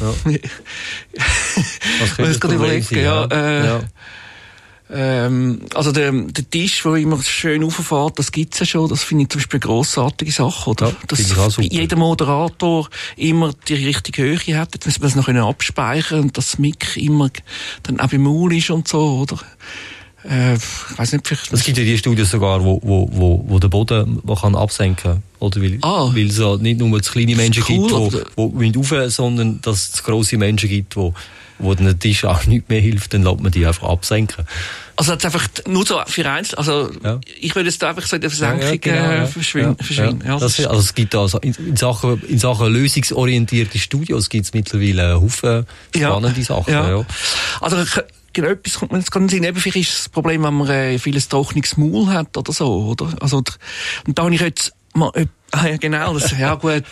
Was könnte das Problem sein? Ja, äh, ja. Ähm, also der, der Tisch, der immer schön rauffährt, das gibt's ja schon. Das finde ich zum Beispiel eine grossartige Sache, oder? Ja, dass jeder Moderator immer die richtige Höhe hat. Jetzt müssen wir das noch abspeichern und das Mic immer dann auch im Maul ist und so, oder? Äh, ich weiss nicht, vielleicht... Es gibt ja die Studien sogar, wo, wo, wo, wo der Boden man kann absenken, oder? Weil, ah, weil es ja nicht nur zu kleine Menschen cool, gibt, wo, wo wind rauf, sondern dass es grosse Menschen gibt, wo, wo den Tisch auch nicht mehr hilft, dann lässt man die einfach absenken. Also jetzt einfach nur so für eins, also ja. ich würde jetzt einfach so in der Versenkung ja, ja, genau, äh, ja. verschwinden. Ja, verschwinden. Ja. Ja, das das, also es gibt also in, in, Sachen, in Sachen lösungsorientierte Studios gibt es mittlerweile Haufen spannende ja. Sachen. Ja. Ja. Also genau, etwas kommt mir jetzt gerade in den Sinn. Vielleicht ist das Problem, wenn man äh, vieles trockenes Maul hat oder so, oder? Also, und da habe ich jetzt mal, äh, ah ja, genau, das, ja gut.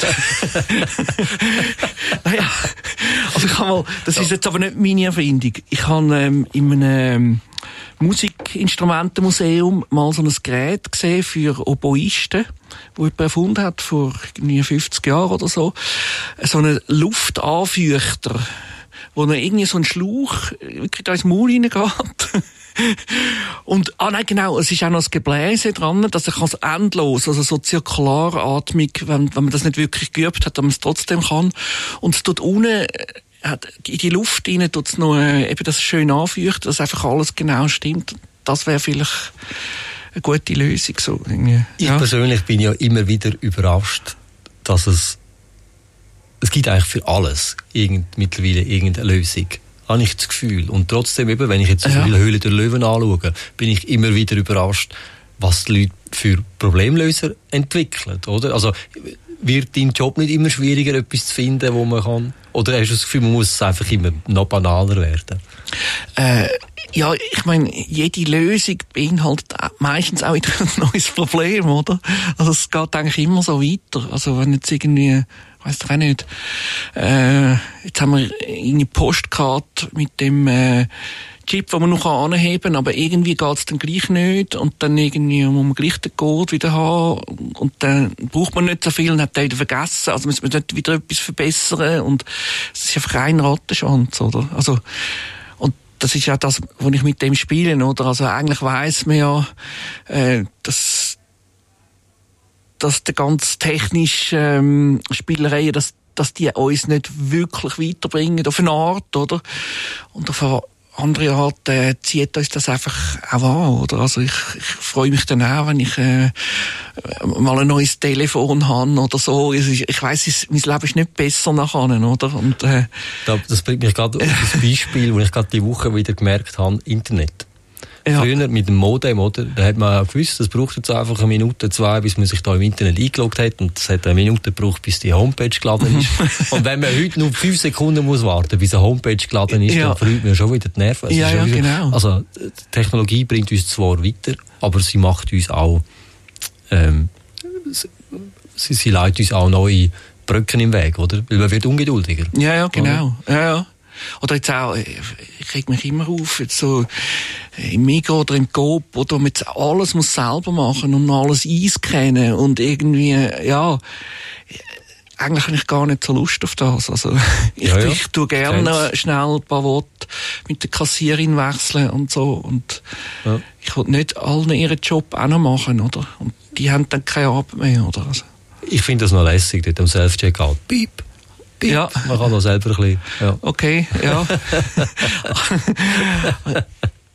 Naja, also ich habe mal, das ist jetzt aber nicht meine Erfindung. Ich habe ähm, in einem ähm, Musikinstrumentenmuseum mal so ein Gerät gesehen für Oboisten, wo jemand erfunden hat, vor fünfzig Jahren oder so. So einen Luftanfeuchter, wo dann irgendwie so ein Schlauch wirklich da ins Maul reingeht. Und, ah nein, genau, es ist auch noch das Gebläse dran, dass ich es endlos, also so zirkularatmung, wenn, wenn man das nicht wirklich geübt hat, dass man es trotzdem kann. Und es tut unten, hat, in die Luft rein tut es noch äh, eben das schön anfeuchten, dass einfach alles genau stimmt. Das wäre vielleicht eine gute Lösung. So, irgendwie. Ich ja. persönlich bin ja immer wieder überrascht, dass es es gibt eigentlich für alles irgend, mittlerweile irgendeine Lösung. Habe ich das Gefühl. Und trotzdem eben, wenn ich jetzt so ja. viele Höhle der Löwen anschaue, bin ich immer wieder überrascht, was die Leute für Problemlöser entwickeln, oder? Also, wird dein Job nicht immer schwieriger, etwas zu finden, wo man kann? Oder hast du das Gefühl, man muss es einfach immer noch banaler werden? Äh, ja, ich meine, jede Lösung beinhaltet meistens auch wieder ein neues Problem, oder? Also, es geht eigentlich immer so weiter. Also, wenn jetzt irgendwie, ich weiss doch auch nicht, äh, jetzt haben wir eine Postkarte mit dem, äh, Chip, den man noch anheben kann, aber irgendwie geht's dann gleich nicht und dann irgendwie muss man gleich den Code wieder haben und dann braucht man nicht so viel und hat den wieder vergessen, also müssen wir dort wieder etwas verbessern und es ist einfach ein Rattenschwanz, oder? Also, und das ist ja das, was ich mit dem spiele, oder? Also eigentlich weiss man ja, äh, dass, dass der ganz technische ähm, Spielereien, dass, dass die uns nicht wirklich weiterbringen, auf eine Art, oder? Und auf eine andere Art äh, zieht uns das einfach auch an, oder? Also ich, ich freue mich dann auch, wenn ich äh, mal ein neues Telefon habe oder so. Ich, ich weiss, mein Leben ist nicht besser nachher, oder? Und, äh, das bringt mich gerade auf das Beispiel, wo ich gerade die Woche wieder gemerkt habe, Internet. Ja. Früher mit dem Modem, oder? Da hat man gewusst, das braucht jetzt einfach eine Minute, zwei, bis man sich da im Internet eingeloggt hat. Und es hat eine Minute gebraucht, bis die Homepage geladen ist. Und wenn man heute nur fünf Sekunden muss warten, bis eine Homepage geladen ist, ja. dann verliert man schon wieder die Nerven. Also ja, ja, wieder, genau. Also, die Technologie bringt uns zwar weiter, aber sie macht uns auch, ähm, sie, sie leitet uns auch neue Brücken im Weg, oder? Weil man wird ungeduldiger. Ja, ja, genau. Oder? Ja, ja. Oder jetzt auch, ich reg mich immer auf, jetzt so im Migros oder im Coop, oder man jetzt alles muss selber machen und alles einscannen und irgendwie, ja, eigentlich habe ich gar nicht so Lust auf das. Also, ich, ja, ja. ich tue gerne Kennst. schnell ein paar Worte mit der Kassierin wechseln und so und ja. ich will nicht allen ihren Job auch noch machen, oder? Und die haben dann keine Arbeit mehr, oder? Also. Ich finde das noch lässig, dort am Self-Checkout. Piep. Ja. Man kann auch selber ein bisschen, ja. Okay, ja.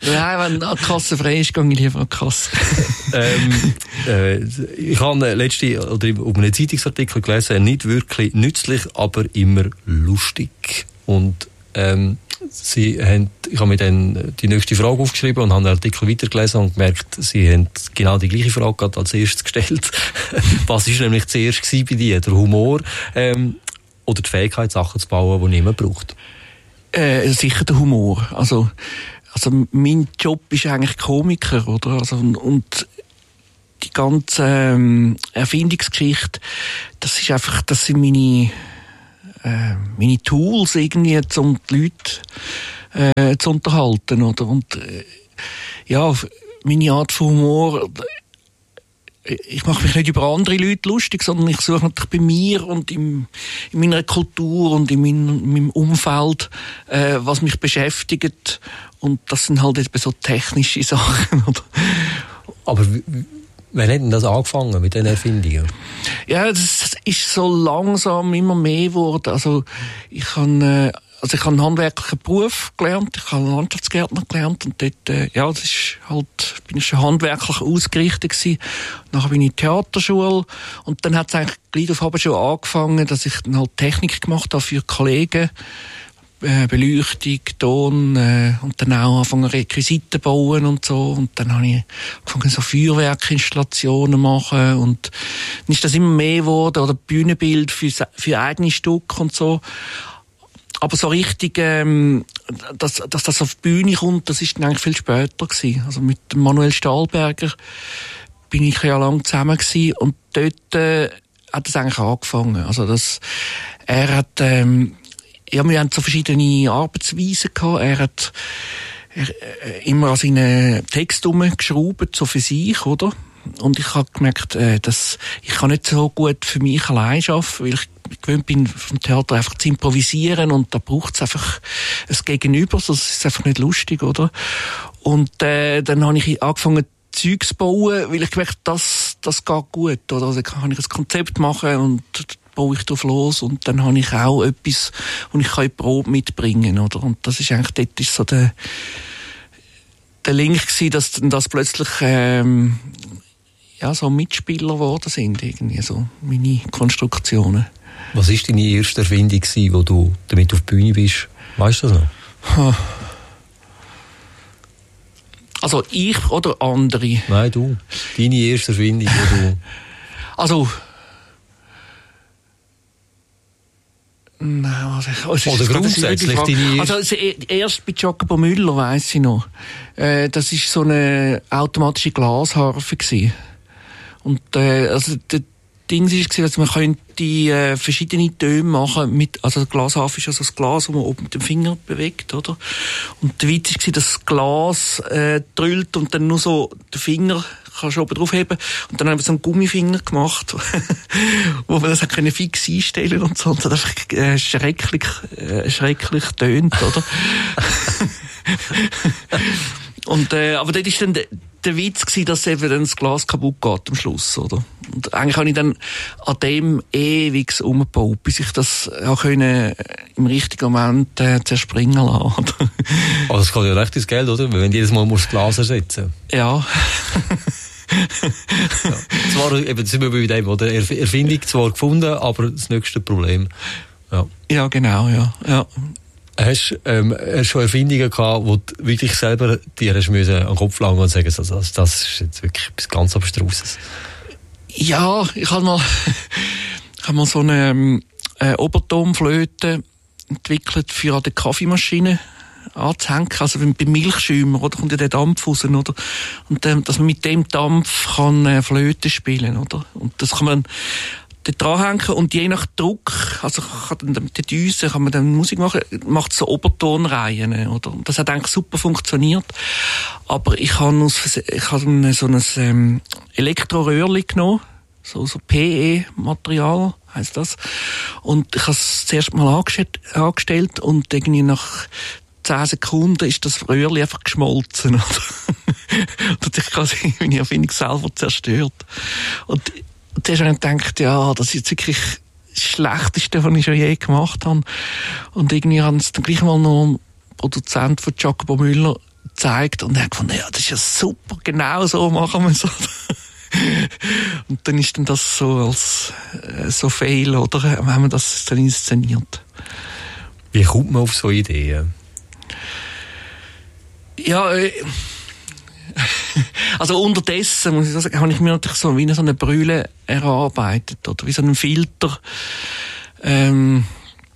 Nein, wenn die Kasse frei ist, gehe ich lieber an die Kasse. ähm, äh, ich habe letzte oder auf einem Zeitungsartikel gelesen, nicht wirklich nützlich, aber immer lustig. Und ähm, Sie haben, ich habe mir dann die nächste Frage aufgeschrieben und habe den Artikel weitergelesen und gemerkt, Sie haben genau die gleiche Frage gerade als erstes gestellt. Was war nämlich zuerst bei dir? Der Humor ähm, oder die Fähigkeit, Sachen zu bauen, die niemand braucht? Äh, sicher der Humor. Also, also mein Job ist eigentlich Komiker, oder? Also, und, und die ganze ähm, Erfindungsgeschichte, das ist einfach, das sind meine äh, meine Tools irgendwie, um die Leute äh, zu unterhalten, oder? Und äh, ja, meine Art von Humor, ich mache mich nicht über andere Leute lustig, sondern ich suche natürlich bei mir und im, in meiner Kultur und in, mein, in meinem Umfeld, äh, was mich beschäftigt. Und das sind halt eben so technische Sachen, oder? Aber wann hat denn das angefangen mit den Erfindungen? Ja, das ist so langsam immer mehr geworden. Also ich habe, äh, also ich habe einen handwerklichen Beruf gelernt, ich habe Landschaftsgärtner gelernt und dort, äh, ja, das ist halt, bin ich schon handwerklich ausgerichtet gewesen. Nachher bin ich in die Theaterschule und dann hat es eigentlich gleich auf aber schon angefangen, dass ich dann halt Technik gemacht habe für Kollegen. Beleuchtung, Ton äh, und dann auch angefangen Requisiten bauen und so und dann habe ich angefangen so Feuerwerkinstallationen machen und dann ist das immer mehr geworden oder Bühnenbild für, für eigene Stücke und so, aber so richtig ähm, dass, dass das auf die Bühne kommt, das ist dann eigentlich viel später gewesen. Also mit dem Manuel Stahlberger bin ich ja lange zusammen gewesen und dort äh, hat es eigentlich angefangen, also das, er hat ähm, ja, wir haben so verschiedene Arbeitsweisen gehabt. Er hat er, äh, immer an seinen Text rumgeschraubt, so für sich, oder? Und ich habe gemerkt, äh, dass ich kann nicht so gut für mich allein arbeiten, weil ich gewöhnt bin, vom Theater einfach zu improvisieren und da braucht es einfach ein Gegenüber, sonst ist es einfach nicht lustig, oder? Und äh, dann habe ich angefangen, Zeug zu bauen, weil ich gemerkt, das, das geht gut, oder? Also kann ich ein Konzept machen und baue ich drauf los und dann habe ich auch etwas, wo ich in die Probe mitbringen kann, oder? Und das ist eigentlich, dort ist so der, der Link gewesen, dass dann das plötzlich, ähm, ja, so Mitspieler geworden sind, irgendwie, so meine Konstruktionen. Was war deine erste Erfindung gewesen, wo du damit auf die Bühne bist? Weißt du das noch? Also ich oder andere? Nein, du. Deine erste Erfindung, wo du... Also, nein, also, also oder grundsätzlich deine erste... Also erst bei Jacopo Müller, weiss ich noch. Äh, das war so eine automatische Glasharfe gewesen. Und äh, also der Ding war, dass man könnte äh, verschiedene Töne machen mit, also der Glasharfe ist also das Glas, das man oben mit dem Finger bewegt, oder? Und der Witz war, dass das Glas äh, drüllt und dann nur so den Finger kannst du oben draufheben. Und dann haben wir so einen Gummifinger gemacht, wo man das auch können fix einstellen und so. Und das hat einfach äh, schrecklich, äh, schrecklich tönt, oder? Und, äh, aber dort ist dann der, der Witz gewesen, dass eben dann das Glas kaputt geht am Schluss, oder? Und eigentlich habe ich dann an dem ewig umgebaut, bis ich das auch können im richtigen Moment äh, zerspringen lassen. Aber das geht ja recht ins Geld, oder? Wenn du jedes Mal das Glas ersetzen musst. Ja. Ja. Zwar, eben, sind wir bei dem, oder? Erfindung zwar gefunden, aber das nächste Problem. Ja, ja genau, ja. ja. Hast du ähm, hast schon Erfindungen gehabt, wo du wirklich selber dir hast müssen an den Kopf langen und sagen, also, das, das ist jetzt wirklich etwas ganz Abstruses? Ja, ich habe mal, ich habe mal so eine äh, Obertonflöte entwickelt für eine Kaffeemaschine anzuhängen, also beim Milchschäumer, oder, kommt ja der Dampf raus, oder, und ähm, dass man mit dem Dampf kann äh, Flöte spielen, oder, und das kann man dort dranhängen und je nach Druck, also kann dann mit den Düsen kann man dann Musik machen, macht so Obertonreihen, oder, und das hat eigentlich super funktioniert, aber ich habe aus, ich habe so ein ähm, Elektroröhrli genommen, so, so P E-Material heisst das, und ich habe es zuerst mal angestellt, angestellt und irgendwie nach zehn Sekunden ist das Röhrli einfach geschmolzen. Und hat sich quasi meine Erfindung selber zerstört. Und zuerst habe ich gedacht, ja, das ist jetzt wirklich das Schlechteste, was ich schon je gemacht habe. Und irgendwie haben es dann gleich mal noch ein Produzent von Jacopo Müller gezeigt und er hat gefunden, ja, das ist ja super, genau so machen wir es. Und dann ist dann das so als äh, so fail, oder? Wenn man das dann inszeniert. Wie kommt man auf so Ideen? Ja, äh, also unterdessen, muss ich sagen, habe ich mir natürlich so wie so eine Brille erarbeitet, oder wie so einen Filter, ähm,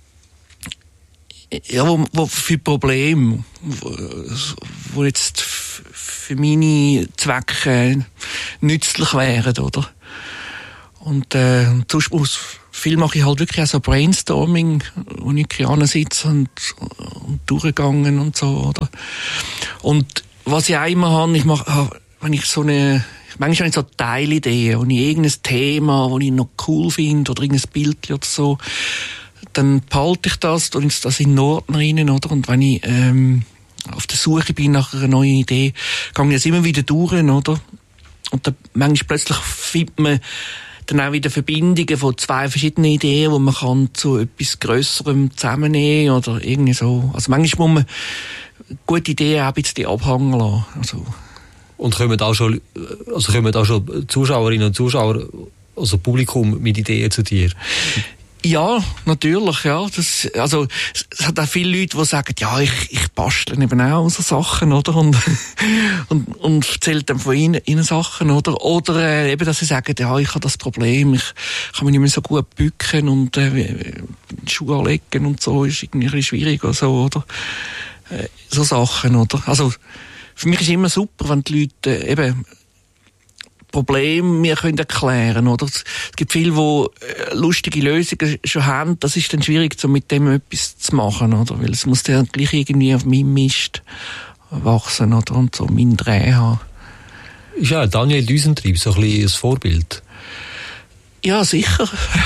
ja, wo, wo für Probleme, wo, wo jetzt f- für meine Zwecke nützlich wären, oder? Und, äh, und sonst muss, viel mache ich halt wirklich auch so Brainstorming, wo ich hier sitze und, und durchgegangen und so, oder? Und was ich auch immer habe, ich mache, wenn ich so eine, manchmal habe ich so Teilideen, wo ich irgendein Thema, das ich noch cool finde, oder irgendein Bild oder so, dann behalte ich das und das in den Ordner rein, oder? Und wenn ich ähm, auf der Suche bin nach einer neuen Idee, gehe ich das immer wieder durch, oder? Und dann manchmal plötzlich findet man dann auch wieder Verbindungen von zwei verschiedenen Ideen, wo man kann zu etwas Grösserem zusammennehmen oder irgendwie so. Also manchmal muss man gute Ideen auch ein bisschen abhängen lassen. Also. Und kommen auch schon, also kommen auch schon Zuschauerinnen und Zuschauer, also Publikum mit Ideen zu dir? Ja, natürlich, ja. Das, also, es hat auch viele Leute, die sagen, ja, ich, ich bastle eben auch so Sachen, oder? Und, und, und erzählen dann von ihnen, ihnen Sachen, oder? Oder, äh, eben, dass sie sagen, ja, ich habe das Problem, ich kann mich nicht mehr so gut bücken und, äh, Schuhe anlegen und so, ist irgendwie ein bisschen schwierig oder so, oder? Äh, so Sachen, oder? Also, für mich ist immer super, wenn die Leute, äh, eben, Probleme mir können erklären, oder? Es gibt viele, die lustige Lösungen schon haben. Das ist dann schwierig, so mit dem etwas zu machen, oder? Weil es muss dann gleich irgendwie auf meinem Mist wachsen, oder? Und so meinen Dreh haben. Ist ja Daniel Düsentrieb so ein bisschen ein Vorbild? Ja, sicher.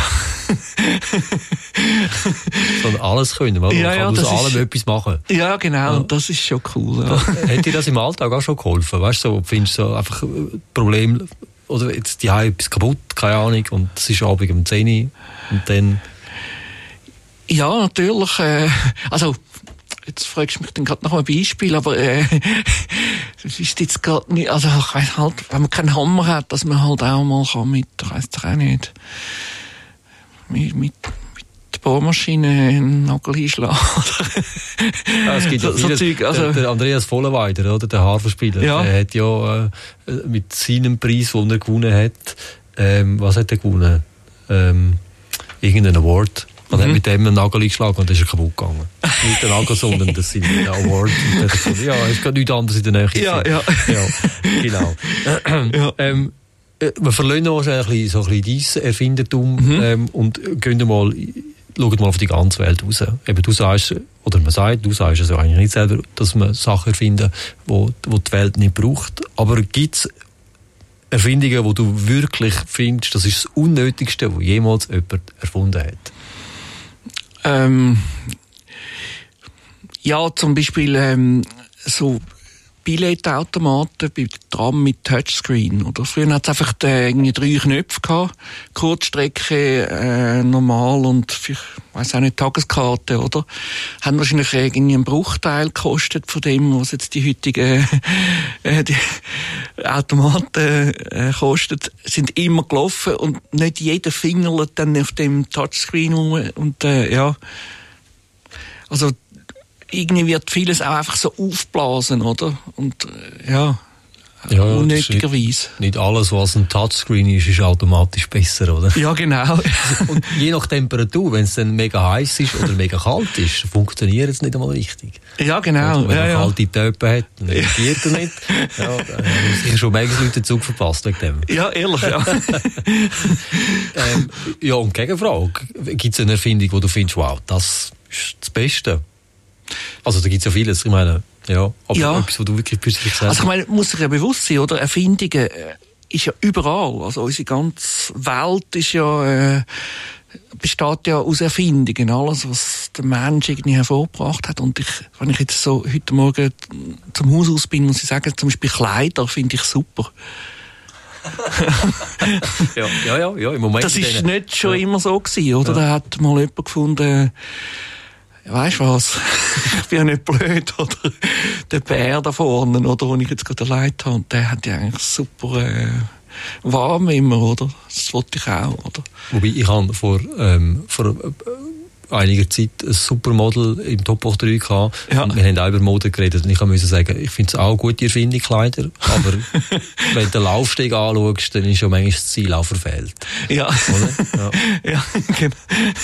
Sondern alles können, man ja, kann ja, aus allem ist, etwas machen. Ja, genau, ja. Das ist schon cool. Ja. Hat dir das im Alltag auch schon geholfen? Weißt du, so, findest du so einfach Problem oder jetzt die haben etwas kaputt, keine Ahnung, und es ist Abend um zehn Uhr und dann... Ja, natürlich. Äh, also, jetzt fragst du mich dann gerade nach einem Beispiel, aber äh, das ist jetzt gerade nicht, also ich weiss halt, wenn man keinen Hammer hat, dass man halt auch mal kann mit, ich weiss doch auch nicht, mit, mit, mit der Bohrmaschine einen Nagel einschlagen. Ja, es gibt so, ja vieles, so Zeug, also der, der Andreas Vollenweider, oder, der Harfenspieler, ja. Der hat ja äh, mit seinem Preis, den er gewonnen hat, ähm, was hat er gewonnen? Ähm, irgendeinen Award. Und mhm. hat mit dem einen Nagel eingeschlagen und dann ist er kaputt gegangen. Nicht der Nagel, sondern das sind die Award. Und dann hat er gesagt, ja, es geht nichts anderes in der Nähe. Ja, ja. Ja, genau. Ja. Ähm, wir verlassen noch ein bisschen, so ein bisschen dein Erfindertum mhm. ähm, und gehen mal, schauen mal auf die ganze Welt raus. Eben, du sagst, oder man sagt, du sagst es ja eigentlich nicht selber, dass man Sachen erfinden, wo, wo die Welt nicht braucht. Aber gibt es Erfindungen, wo du wirklich findest, das ist das Unnötigste, was jemals jemand erfunden hat? Ähm, ja, zum Beispiel ähm, so Billetautomaten bei Tram mit Touchscreen. Oder früher hat es einfach äh, irgendwie drei Knöpfe gehabt, Kurzstrecke, äh, normal und ich weiss auch nicht, Tageskarte, oder? Haben wahrscheinlich irgendwie einen Bruchteil gekostet von dem, was jetzt die heutigen äh, die Automaten äh, kosten. Sind immer gelaufen und nicht jeder fingerlet dann auf dem Touchscreen rum und äh, ja, also irgendwie wird vieles auch einfach so aufblasen, oder? Und äh, ja, ja, unnötigerweise. Nicht, nicht alles, was ein Touchscreen ist, ist automatisch besser, oder? Ja, genau. Und je nach Temperatur, wenn es dann mega heiß ist oder mega kalt ist, funktioniert es nicht einmal richtig. Ja, genau. Oder wenn ja, er ja. kalte Töpfe hat, dann reagiert er nicht. Ja, da haben sicher schon manche Leute den Zug verpasst wegen dem. Ja, ehrlich, ja. ähm, ja, und Gegenfrage. Gibt es eine Erfindung, wo du findest, wow, das ist das Beste? Also da gibt es ja vieles, ich meine, ja, aber ja. etwas, was du wirklich für dich sagst. Also ich meine, muss sich ja bewusst sein, oder? Erfindungen äh, ist ja überall, also unsere ganze Welt ist ja, äh, besteht ja aus Erfindungen, alles, was der Mensch irgendwie hervorgebracht hat. Und ich, wenn ich jetzt so heute Morgen zum Haus aus bin, muss ich sagen, zum Beispiel Kleider finde ich super. ja, ja, ja, ja, im Moment. Das ist denen, nicht schon ja. immer so gewesen, oder? Ja. Da hat mal jemand gefunden, Weisst du was? Ich bin ja nicht blöd, oder? Der Bär da vorne, oder, den ich jetzt gerade erlebt habe, der hat ja eigentlich super, äh, warm immer, oder? Das wollte ich auch, oder? Wobei, ich habe vor, ähm, vor äh, einiger Zeit ein Supermodel im Top acht drei gehabt. Ja. Und wir haben auch über Mode geredet. Und ich musste sagen, ich finde es auch eine gute Erfindung, Kleider. Aber wenn du den Laufsteg anschaust, dann ist ja manchmal das Ziel auch verfehlt. Ja. Oder? Ja. Ja, genau.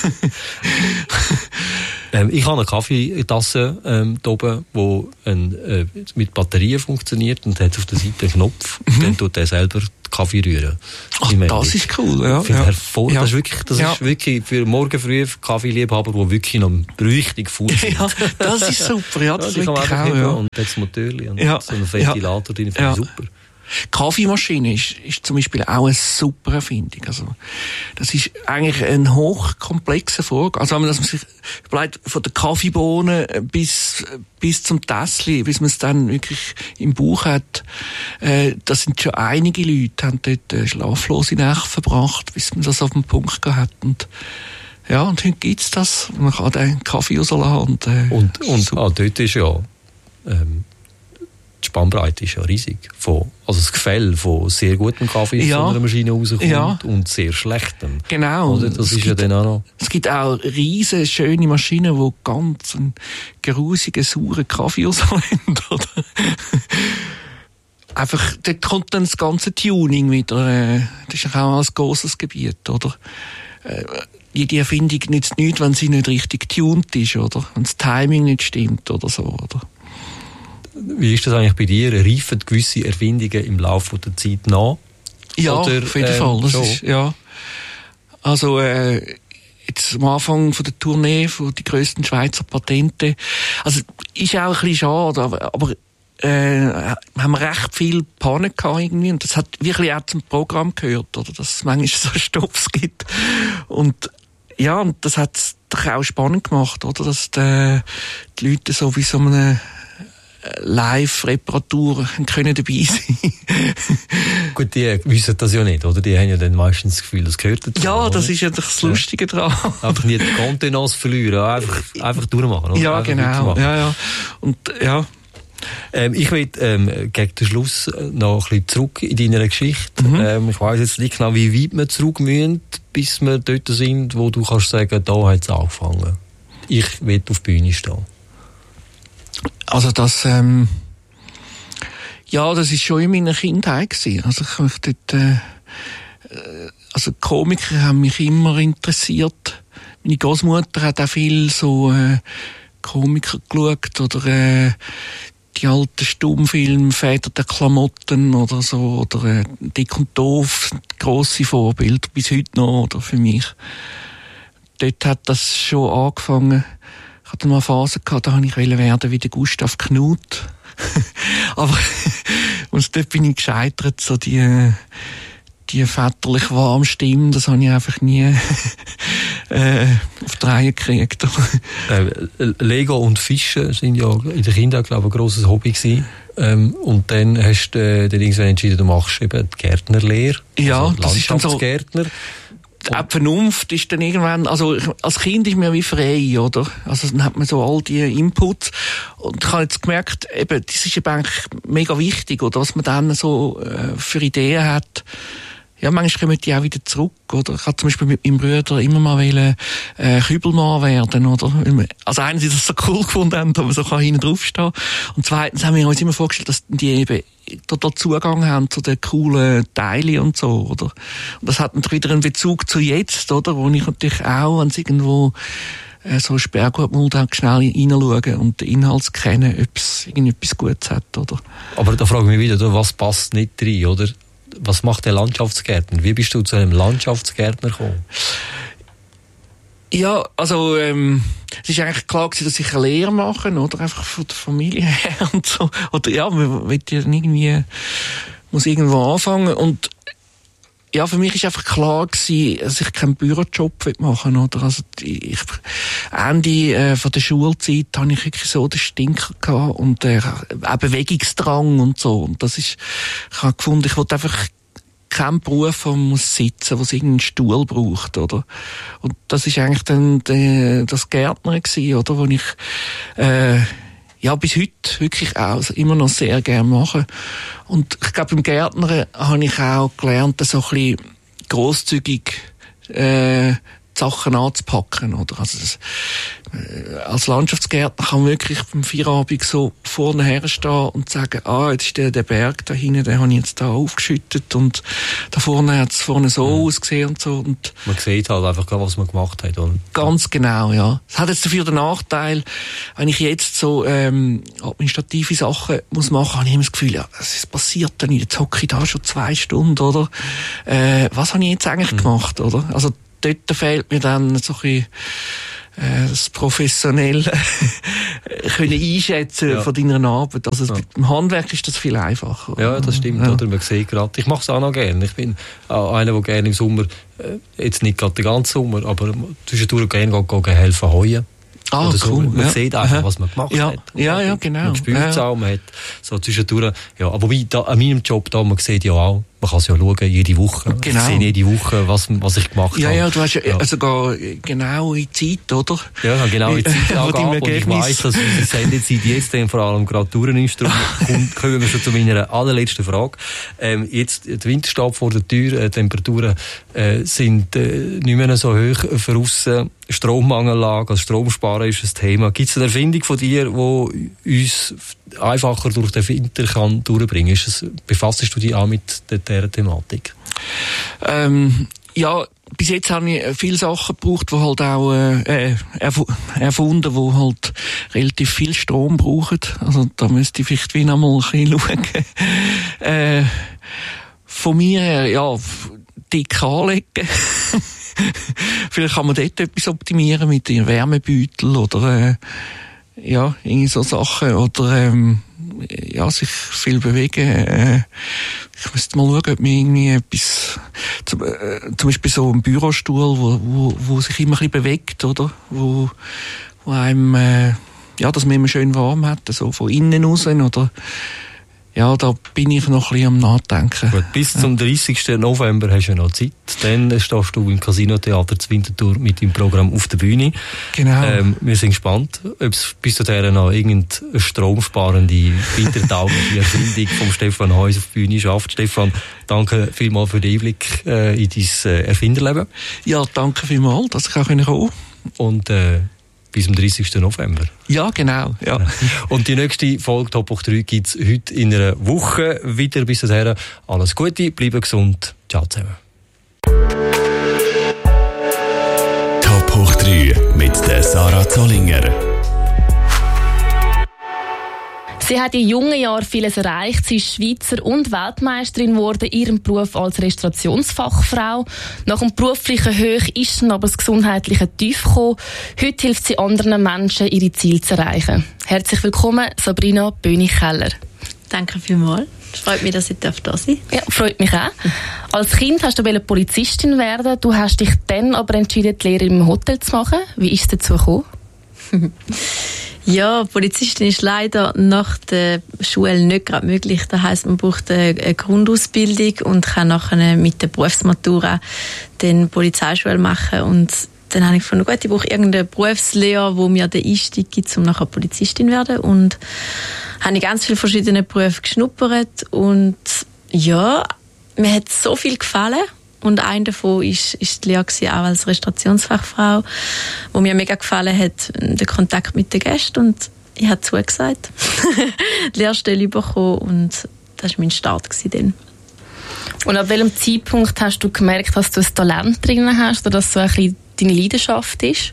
ähm, ich habe eine Kaffeetasse ähm, da oben, die äh, mit Batterien funktioniert und hat auf der Seite einen Knopf. Mhm. Und dann tut der selber Kaffee rühren. Ach, das ist cool, ja. Ich finde ja. hervor- ja. Das ist wirklich, das ja. ist wirklich für morgen früh Kaffeeliebhaber, die wirklich noch richtig faul sind. Ja, das ist super, ja, das ja, ist wirklich auch, ja. ja. Und das Motörli und ja. so ein Ventilator drin, finde ja. ich super. Kaffeemaschine ist, ist zum Beispiel auch eine super Erfindung. Also, das ist eigentlich ein hochkomplexer Vorgang. Also, wenn man das sich überlegt, von der Kaffeebohne bis, bis zum Tässchen, bis man es dann wirklich im Bauch hat, äh, das sind schon einige Leute, haben dort äh, schlaflose Nächte verbracht, bis man das auf den Punkt gehabt hat. Und, ja, und heute gibt's das. Man kann den Kaffee rauslassen und, äh, und, und ah, dort ist ja, ähm, die Spannbreite ist ja riesig. Von, also das Gefäll von sehr gutem Kaffee ja. von einer Maschine rauskommt ja. und sehr schlechtem. Genau. Oder? Das es ist gibt, ja dann auch noch. Es gibt auch riesige, schöne Maschinen, die ganz einen grusigen, sauren Kaffee rausholen, oder? Einfach, dort kommt dann das ganze Tuning wieder. Äh, das ist auch ein grosses Gebiet, oder? Äh, jede Erfindung nützt nichts, wenn sie nicht richtig tuned ist, oder? Wenn das Timing nicht stimmt, oder so, oder? Wie ist das eigentlich bei dir? Reifen gewisse Erfindungen im Laufe der Zeit nach? Ja, Oder, auf jeden ähm, Fall. Das so? ist, ja. Also, äh, jetzt am Anfang von der Tournee von die grössten Schweizer Patente. Also, ist auch ein bisschen schade, aber, aber äh, haben wir recht viel Pannen gehabt irgendwie. Und das hat wirklich auch zum Programm gehört, oder? Dass es manchmal so Stops gibt. Und, ja, und das hat es doch auch spannend gemacht, oder? Dass die, die Leute so wie so eine Live-Reparatur können dabei sein. Gut, die wissen das ja nicht, oder? Die haben ja dann meistens das Gefühl, das gehört dazu. Ja, oder? das ist ja das Lustige ja. dran. Einfach nicht die Kontenance verlieren, einfach, einfach durchmachen. Oder? Ja, einfach genau. Ja, ja. Und, ja. Ähm, ich will ähm, gegen den Schluss noch ein bisschen zurück in deiner Geschichte. Mhm. Ähm, ich weiss jetzt nicht genau, wie weit wir zurück müssen, bis wir dort sind, wo du kannst sagen, da hat es angefangen. Ich will auf die Bühne stehen. Also das, ähm, ja, das ist schon in meiner Kindheit gewesen. Also ich mich dort, äh, also Komiker haben mich immer interessiert. Meine Großmutter hat auch viel so äh, Komiker geschaut oder äh, die alten Stummfilme, Väter der Klamotten oder so, oder äh, Dick und Doof, grosse Vorbilder, bis heute noch, oder für mich. Dort hat das schon angefangen. Ich hatte mal eine Phase gehabt, da wollte ich werden wie der Gustav Knut. Aber und dort bin ich gescheitert, so die, die väterlich warme Stimme, das habe ich einfach nie äh, auf die Reihe gekriegt. äh, Lego und Fischen sind ja in der Kindheit, glaube ich, ein grosses Hobby gewesen. Ähm, und dann hast du äh, dann irgendwann entschieden, du machst eben die Gärtnerlehre. Ja, also das ist dann so. Landschaftsgärtner. Auch die Vernunft ist dann irgendwann, also als Kind ist man wie frei, oder? Also dann hat man so all die Inputs und ich habe jetzt gemerkt, eben, das ist eben eigentlich mega wichtig, oder? Was man dann so äh, für Ideen hat. Ja, manchmal kommen die auch wieder zurück, oder? Ich habe zum Beispiel mit meinem Bruder immer mal wollen, äh, Kübelmann werden, oder? Also einerseits, dass sie das so cool gefunden haben, dass man so hinten draufstehen kann. Und zweitens haben wir uns immer vorgestellt, dass die eben total Zugang haben zu den coolen Teilen und so, oder? Und das hat natürlich wieder einen Bezug zu jetzt, oder? Wo ich natürlich auch, wenn es irgendwo äh, so Sperrgutmulde hat, schnell reinschauen und den Inhalt kennen, ob es irgendetwas Gutes hat, oder? Aber da frage ich mich wieder, was passt nicht rein, oder? Was macht der Landschaftsgärtner? Wie bist du zu einem Landschaftsgärtner gekommen? Ja, also ähm, es ist eigentlich klar gewesen, dass ich eine Lehre mache, oder? Einfach von der Familie her und so. Oder ja, man will ja irgendwie, muss irgendwo anfangen. Und ja, für mich ist einfach klar gewesen, dass ich keinen Bürojob machen will, oder? Also ich, Ende äh, von der Schulzeit hatte ich wirklich so den Stinker gehabt und äh, auch Bewegungsdrang und so. Und das ist, ich habe gefunden, ich wollte einfach kein Beruf, wo man muss sitzen, wo es irgendeinen Stuhl braucht, oder? Und das ist eigentlich dann de, das Gärtner gewesen, oder? Wo ich, äh, ja, bis heute wirklich auch immer noch sehr gerne mache. Und ich glaube, beim Gärtner habe ich auch gelernt, so ein bisschen grosszügig, äh, Sachen anzupacken, oder? Also, das, äh, als Landschaftsgärtner kann man wirklich beim Feierabend so vorne herstehen und sagen, ah, jetzt ist der, der Berg da hinten, den habe ich jetzt da aufgeschüttet und da vorne hat es vorne so mhm. ausgesehen und so. Und man sieht halt einfach, was man gemacht hat. Und ganz genau, ja. Es hat jetzt dafür den Nachteil, wenn ich jetzt so ähm, administrative Sachen muss machen, habe ich immer das Gefühl, ja, es passiert dann nicht. Jetzt hocke ich da schon zwei Stunden, oder? Äh, was habe ich jetzt eigentlich mhm. gemacht, oder? Also dort fehlt mir dann so ein bisschen äh, das professionell können einschätzen ja. von deiner Arbeit. Also ja. Im Handwerk ist das viel einfacher. Ja, das stimmt. Ja. Oder? Man sieht gerade. Ich mache es auch noch gerne. Ich bin auch einer, der gerne im Sommer, äh, jetzt nicht gerade den ganzen Sommer, aber zwischendurch gerne gehen, gehen helfen heuen. Ah, oder so. Cool. Man ja. sieht einfach, was man gemacht ja. hat. Ja, ja, genau. Man spürt es ja. auch, man hat so zwischendurch, ja, aber wobei, da, an meinem Job da, man sieht ja auch, man kann es ja schauen, jede Woche. Genau. Ich sehe jede Woche, was, was ich gemacht ja, habe. Ja, ja, du hast ja, ja. sogar genaue Zeit, oder? Ja, genau, die Zeitangabe. Und ich weiss, dass unsere Sendezeit jetzt dann vor allem gerade durchnimmst. Darum kommen wir schon zu meiner allerletzten Frage. Ähm, jetzt, der Winter steht vor der Tür, äh, Temperaturen äh, sind äh, nicht mehr so hoch für aussen. Strommangellage, also Stromsparen ist ein Thema. Gibt es eine Erfindung von dir, die uns einfacher durch den Winter kann durchbringen kann? Befasst du dich auch mit dieser Thematik? Ähm, ja, bis jetzt habe ich viele Sachen gebraucht, die halt auch äh, erf- erfunden, die halt relativ viel Strom brauchen. Also da müsste ich vielleicht wieder mal ein bisschen schauen. äh, von mir her, ja, dick anlegen. Vielleicht kann man dort etwas optimieren mit den Wärmebeutel oder äh, ja, irgendwie so Sachen oder ähm, ja, sich viel bewegen. Äh, ich müsste mal schauen, ob mir irgendwie etwas, zum, äh, zum Beispiel so ein Bürostuhl, wo, wo, wo sich immer ein bisschen bewegt, oder? Wo, wo einem, äh, ja, dass man immer schön warm hat, so von innen raus, oder? Ja, da bin ich noch ein bisschen am Nachdenken. Gut, bis zum dreißigsten November hast du noch Zeit. Dann stehst du im Casino-Theater zu Winterthur mit deinem Programm auf der Bühne. Genau. Ähm, wir sind gespannt, ob es bis dahin noch irgendeine stromsparende, wintertaugliche Erfindung vom Stefan Heuss auf die Bühne schafft. Stefan, danke vielmals für den Einblick äh, in dein äh, Erfinderleben. Ja, danke vielmals, dass ich auch kommen konnte. Und äh, bis zum dreißigsten November. Ja, genau. Ja. Und die nächste Folge Top hoch drei gibt es heute in einer Woche wieder. Bis dahin alles Gute, bleiben gesund. Ciao zusammen. Top hoch drei mit der Sarah Zollinger. Sie hat in jungen Jahren vieles erreicht. Sie ist Schweizer und Weltmeisterin geworden in ihrem Beruf als Restaurationsfachfrau. Nach dem beruflichen Hoch ist dann aber das gesundheitliche Tief gekommen. Heute hilft sie anderen Menschen, ihre Ziele zu erreichen. Herzlich willkommen, Sabrina Bönig-Keller. Danke vielmals. Es freut mich, dass ich da sein darf. Ja, freut mich auch. Als Kind hast du Polizistin werden. Du hast dich dann aber entschieden, die Lehre im Hotel zu machen. Wie ist es dazu gekommen? Ja, Polizistin ist leider nach der Schule nicht gerade möglich. Das heisst, man braucht eine Grundausbildung und kann nachher mit der Berufsmatura den Polizeischule machen. Und dann habe ich gefunden, gut, ich brauche irgendeine Berufslehre, wo mir den Einstieg gibt, um nachher Polizistin zu werden. Und habe ich ganz viele verschiedene Berufe geschnuppert. Und ja, mir hat so viel gefallen. Und ein davon ist, ist die Lehre auch als Restaurationsfachfrau, wo mir mega gefallen hat, der Kontakt mit den Gästen. Und ich habe zugesagt, die Lehrstelle bekommen und das war mein Start dann. Und ab welchem Zeitpunkt hast du gemerkt, dass du ein Talent drin hast oder dass so ein bisschen deine Leidenschaft ist?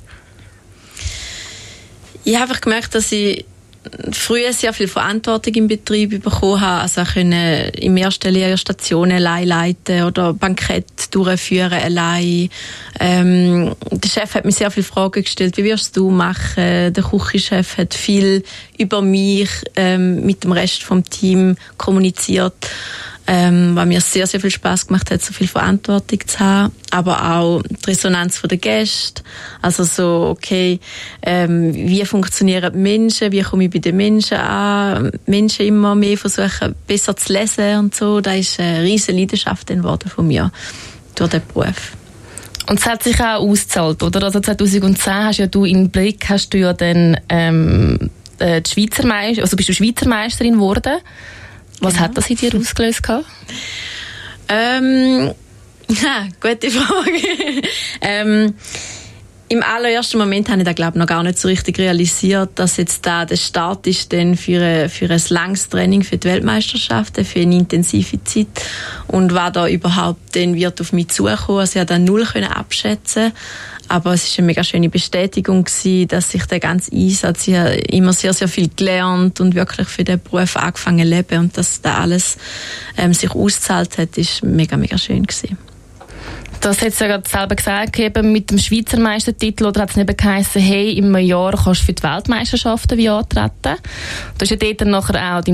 Ich habe einfach gemerkt, dass ich früher sehr viel Verantwortung im Betrieb bekommen habe. Also ich konnte im ersten Lehrjahr Stationen allein leiten oder Bankett durchführen allein. Ähm, der Chef hat mir sehr viele Fragen gestellt. Wie wirst du machen? Der Küchenchef hat viel über mich ähm, mit dem Rest vom Team kommuniziert. ähm, weil mir sehr, sehr viel Spass gemacht hat, so viel Verantwortung zu haben, aber auch die Resonanz der Gäste, also so, okay, ähm, wie funktionieren die Menschen, wie komme ich bei den Menschen an, Menschen immer mehr versuchen, besser zu lesen und so, das ist eine riesige Leidenschaft geworden von mir, durch den Beruf. Und es hat sich auch ausgezahlt, oder? Also zweitausendzehn hast ja du in Blick, hast du ja dann ähm, die Schweizer Meister, also bist du Schweizer Meisterin geworden. Was genau. hat das in dir ausgelöst gehabt? Ähm, ja, gute Frage. ähm, Im allerersten Moment habe ich da, glaube ich, noch gar nicht so richtig realisiert, dass jetzt da der Start ist dann für, ein, für ein langes Training für die Weltmeisterschaften, für eine intensive Zeit. Und was da überhaupt dann wird auf mich zukommen. Also ich konnte da null abschätzen. Aber es war eine mega schöne Bestätigung gewesen, dass ich den ganzen Einsatz, ich habe immer sehr, sehr viel gelernt und wirklich für den Beruf angefangen zu leben. Und dass da alles ähm, sich ausgezahlt hat, ist mega, mega schön gewesen. Du hast jetzt ja gerade selber gesagt, eben mit dem Schweizer Meistertitel, oder hat es nicht geheißen, hey, im Jahr kannst du für die Weltmeisterschaften wie antreten. Du hast ja dort dann nachher auch deinen